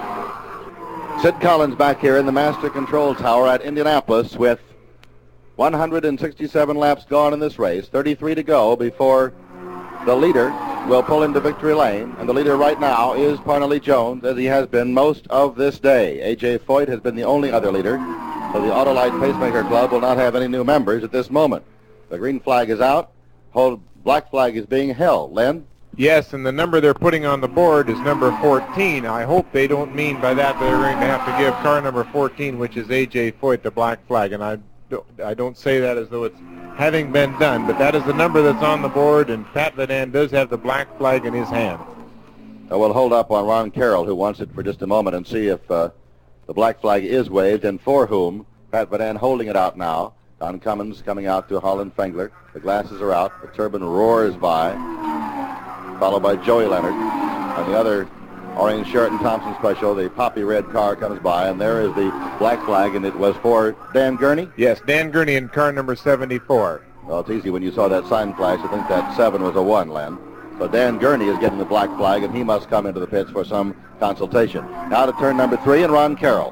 Sid Collins back here in the Master Control Tower at Indianapolis with one hundred sixty-seven laps gone in this race, thirty-three to go before the leader will pull into victory lane. And the leader right now is Parnelli Jones, as he has been most of this day. A J. Foyt has been the only other leader, so the Autolite Pacemaker Club will not have any new members at this moment. The green flag is out. Whole black flag is being held. Len? Yes, and the number they're putting on the board is number fourteen. I hope they don't mean by that they're going to have to give car number fourteen, which is A J. Foyt, the black flag. And I don't, I don't say that as though it's having been done, but that is the number that's on the board, and Pat Vadan does have the black flag in his hand. Uh, we'll hold up on Ron Carroll, who wants it, for just a moment and see if uh, the black flag is waved and for whom. Pat Vadan holding it out now. Don Cummins coming out to Harlan Fengler. The glasses are out. The turbine roars by, followed by Joey Leonard. On the other orange Sheraton Thompson Special, the poppy red car comes by, and there is the black flag, and it was for Dan Gurney? Yes, Dan Gurney in car number seventy-four. Well, it's easy when you saw that sign flash. I think that seven was a one, Len. So Dan Gurney is getting the black flag, and he must come into the pits for some consultation. Now to turn number three, and Ron Carroll.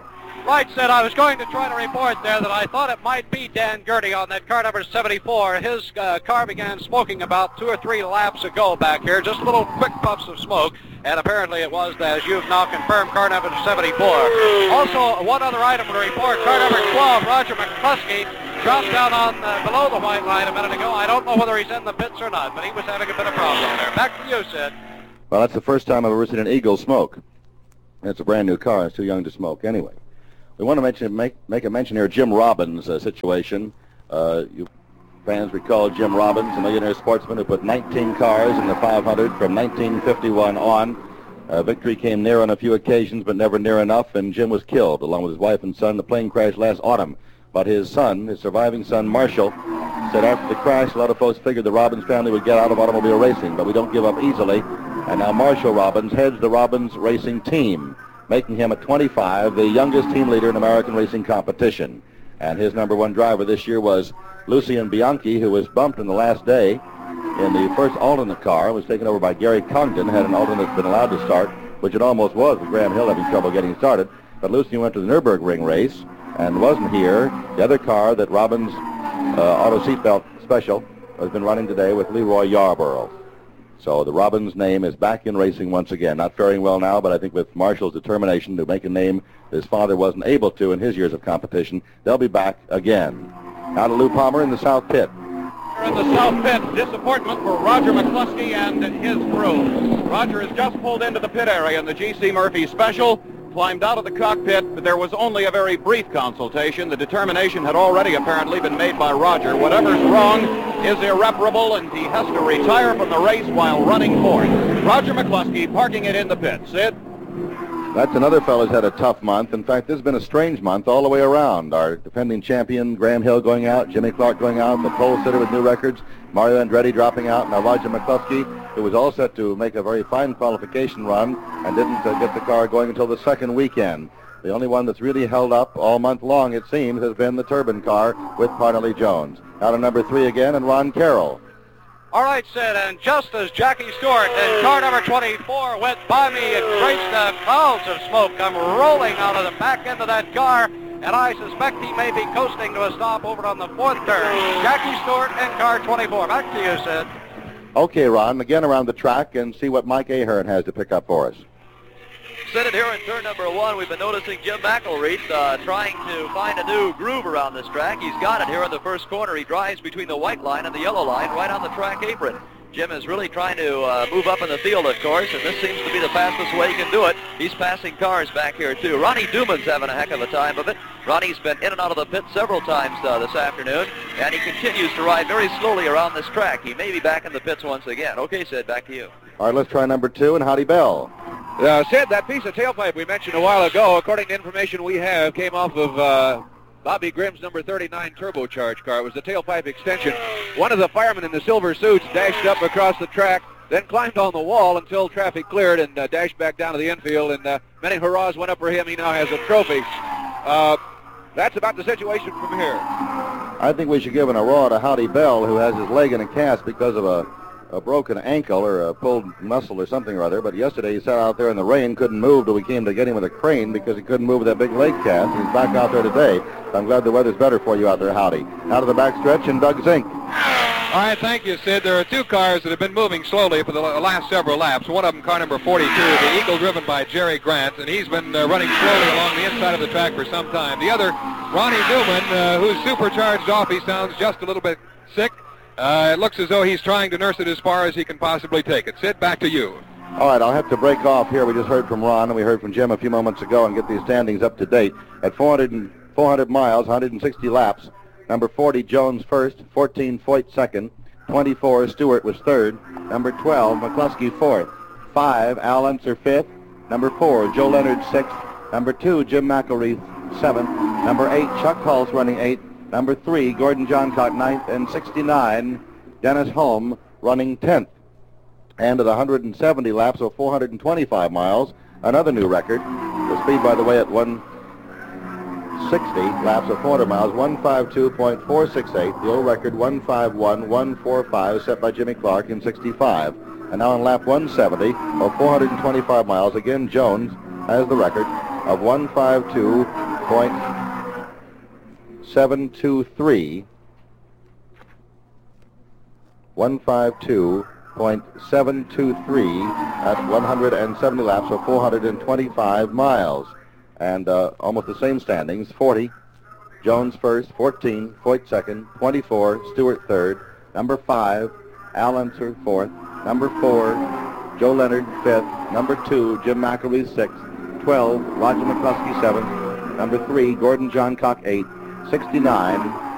Right, Sid. I was going to try to report there that I thought it might be Dan Gurney on that car number seventy-four. His uh, car began smoking about two or three laps ago back here, just little quick puffs of smoke, and apparently it was, as you've now confirmed, car number seventy-four. Also, one other item to report, car number twelve, Roger McCluskey, dropped down on uh, below the white line a minute ago. I don't know whether he's in the pits or not, but he was having a bit of problem there. Back to you, Sid. Well, that's the first time I've ever seen an Eagle smoke. It's a brand new car. It's too young to smoke anyway. We want to mention, make, make a mention here, Jim Robbins' uh, situation. Uh, you fans recall Jim Robbins, a millionaire sportsman who put nineteen cars in the five hundred from nineteen fifty-one on. Uh, victory came near on a few occasions, but never near enough, and Jim was killed along with his wife and son. The plane crashed last autumn. But his son, his surviving son, Marshall, said after the crash, a lot of folks figured the Robbins family would get out of automobile racing, but we don't give up easily. And now Marshall Robbins heads the Robbins racing team, making him at twenty-five the youngest team leader in American racing competition. And his number one driver this year was Lucien Bianchi, who was bumped in the last day in the first alternate car, was taken over by Gary Congdon, had an alternate been allowed to start, which it almost was with Graham Hill having trouble getting started. But Lucien went to the Nürburgring race and wasn't here. The other car that Robbins uh, Auto Seatbelt Special has been running today with Leroy Yarborough. So the Robbins name is back in racing once again. Not faring well now, but I think with Marshall's determination to make a name that his father wasn't able to in his years of competition, they'll be back again. Now to Lou Palmer in the South Pit. In the South Pit, disappointment for Roger McCluskey and his crew. Roger has just pulled into the pit area in the G C Murphy Special, climbed out of the cockpit, but there was only a very brief consultation. The determination had already apparently been made by Roger. Whatever's wrong is irreparable, and he has to retire from the race while running fourth. Roger McCluskey parking it in the pit. Sid? That's another fellow's had a tough month. In fact, this has been a strange month all the way around. Our defending champion, Graham Hill, going out, Jimmy Clark going out, the pole sitter with new records, Mario Andretti dropping out, now Roger McCluskey, who was all set to make a very fine qualification run and didn't uh, get the car going until the second weekend. The only one that's really held up all month long, it seems, has been the Turbine car with Parnelli Jones. Now to number three again, and Ron Carroll. All right, Sid, and just as Jackie Stewart and car number twenty-four went by me, it traced uh, clouds of smoke come rolling out of the back end of that car, and I suspect he may be coasting to a stop over on the fourth turn. Jackie Stewart and car twenty-four. Back to you, Sid. Okay, Ron, again around the track and see what Mike Ahern has to pick up for us. Sitting here in turn number one, we've been noticing Jim McElreath uh, trying to find a new groove around this track. He's got it here in the first corner. He drives between the white line and the yellow line right on the track apron. Jim is really trying to uh, move up in the field, of course, and this seems to be the fastest way he can do it. He's passing cars back here, too. Ronnie Duman's having a heck of a time of it. Ronnie's been in and out of the pit several times uh, this afternoon, and he continues to ride very slowly around this track. He may be back in the pits once again. Okay, Sid, back to you. All right, let's try number two, and Howdy Bell. Uh, Sid, that piece of tailpipe we mentioned a while ago, according to information we have, came off of uh, Bobby Grimm's number thirty-nine turbocharged car. It was the tailpipe extension. One of the firemen in the silver suits dashed up across the track, then climbed on the wall until traffic cleared and uh, dashed back down to the infield, and uh, many hurrahs went up for him. He now has a trophy. Uh, that's about the situation from here. I think we should give an hurrah to Howdy Bell, who has his leg in a cast because of a a broken ankle or a pulled muscle or something or other, but yesterday he sat out there in the rain, couldn't move till we came to get him with a crane because he couldn't move with that big leg cast, and he's back out there today. So I'm glad the weather's better for you out there, Howdy. Out of the backstretch, and Doug Zink. All right, thank you, Sid. There are two cars that have been moving slowly for the last several laps. One of them, car number forty-two, the Eagle driven by Jerry Grant, and he's been uh, running slowly along the inside of the track for some time. The other, Ronnie Newman, uh, who's supercharged off. He sounds just a little bit sick. Uh, it looks as though he's trying to nurse it as far as he can possibly take it. Sid, back to you. All right, I'll have to break off here. We just heard from Ron, and we heard from Jim a few moments ago, and get these standings up to date. At four hundred, and, four hundred miles, one hundred sixty laps, number forty, Jones first, fourteen, Foyt second, twenty-four, Stewart was third, number twelve, McCluskey fourth, five, Al Unser fifth, number four, Joe Leonard sixth, number two, Jim McElreath seventh, number eight, Chuck Hulse running eighth, number three, Gordon Johncock ninth, and sixty-nine, Dennis Holm running tenth. And at one hundred seventy laps, or four hundred twenty-five miles, another new record. The speed, by the way, at one sixty laps of four hundred miles, one fifty-two point four six eight. The old record, one fifty-one point one four five, set by Jimmy Clark in sixty-five. And now on lap one seventy, or four hundred twenty-five miles, again Jones has the record of one fifty-two point seven two three. one fifty-two point seven two three at one hundred seventy laps, or four hundred twenty-five miles. And uh, almost the same standings. forty, Jones first, fourteen, Foyt second, twenty-four, Stewart third, number five, Al Unser fourth, number four, Joe Leonard fifth, number two, Jim McElwee sixth, twelve, Roger McCluskey seventh, number three, Gordon Johncock eighth, sixty-nine,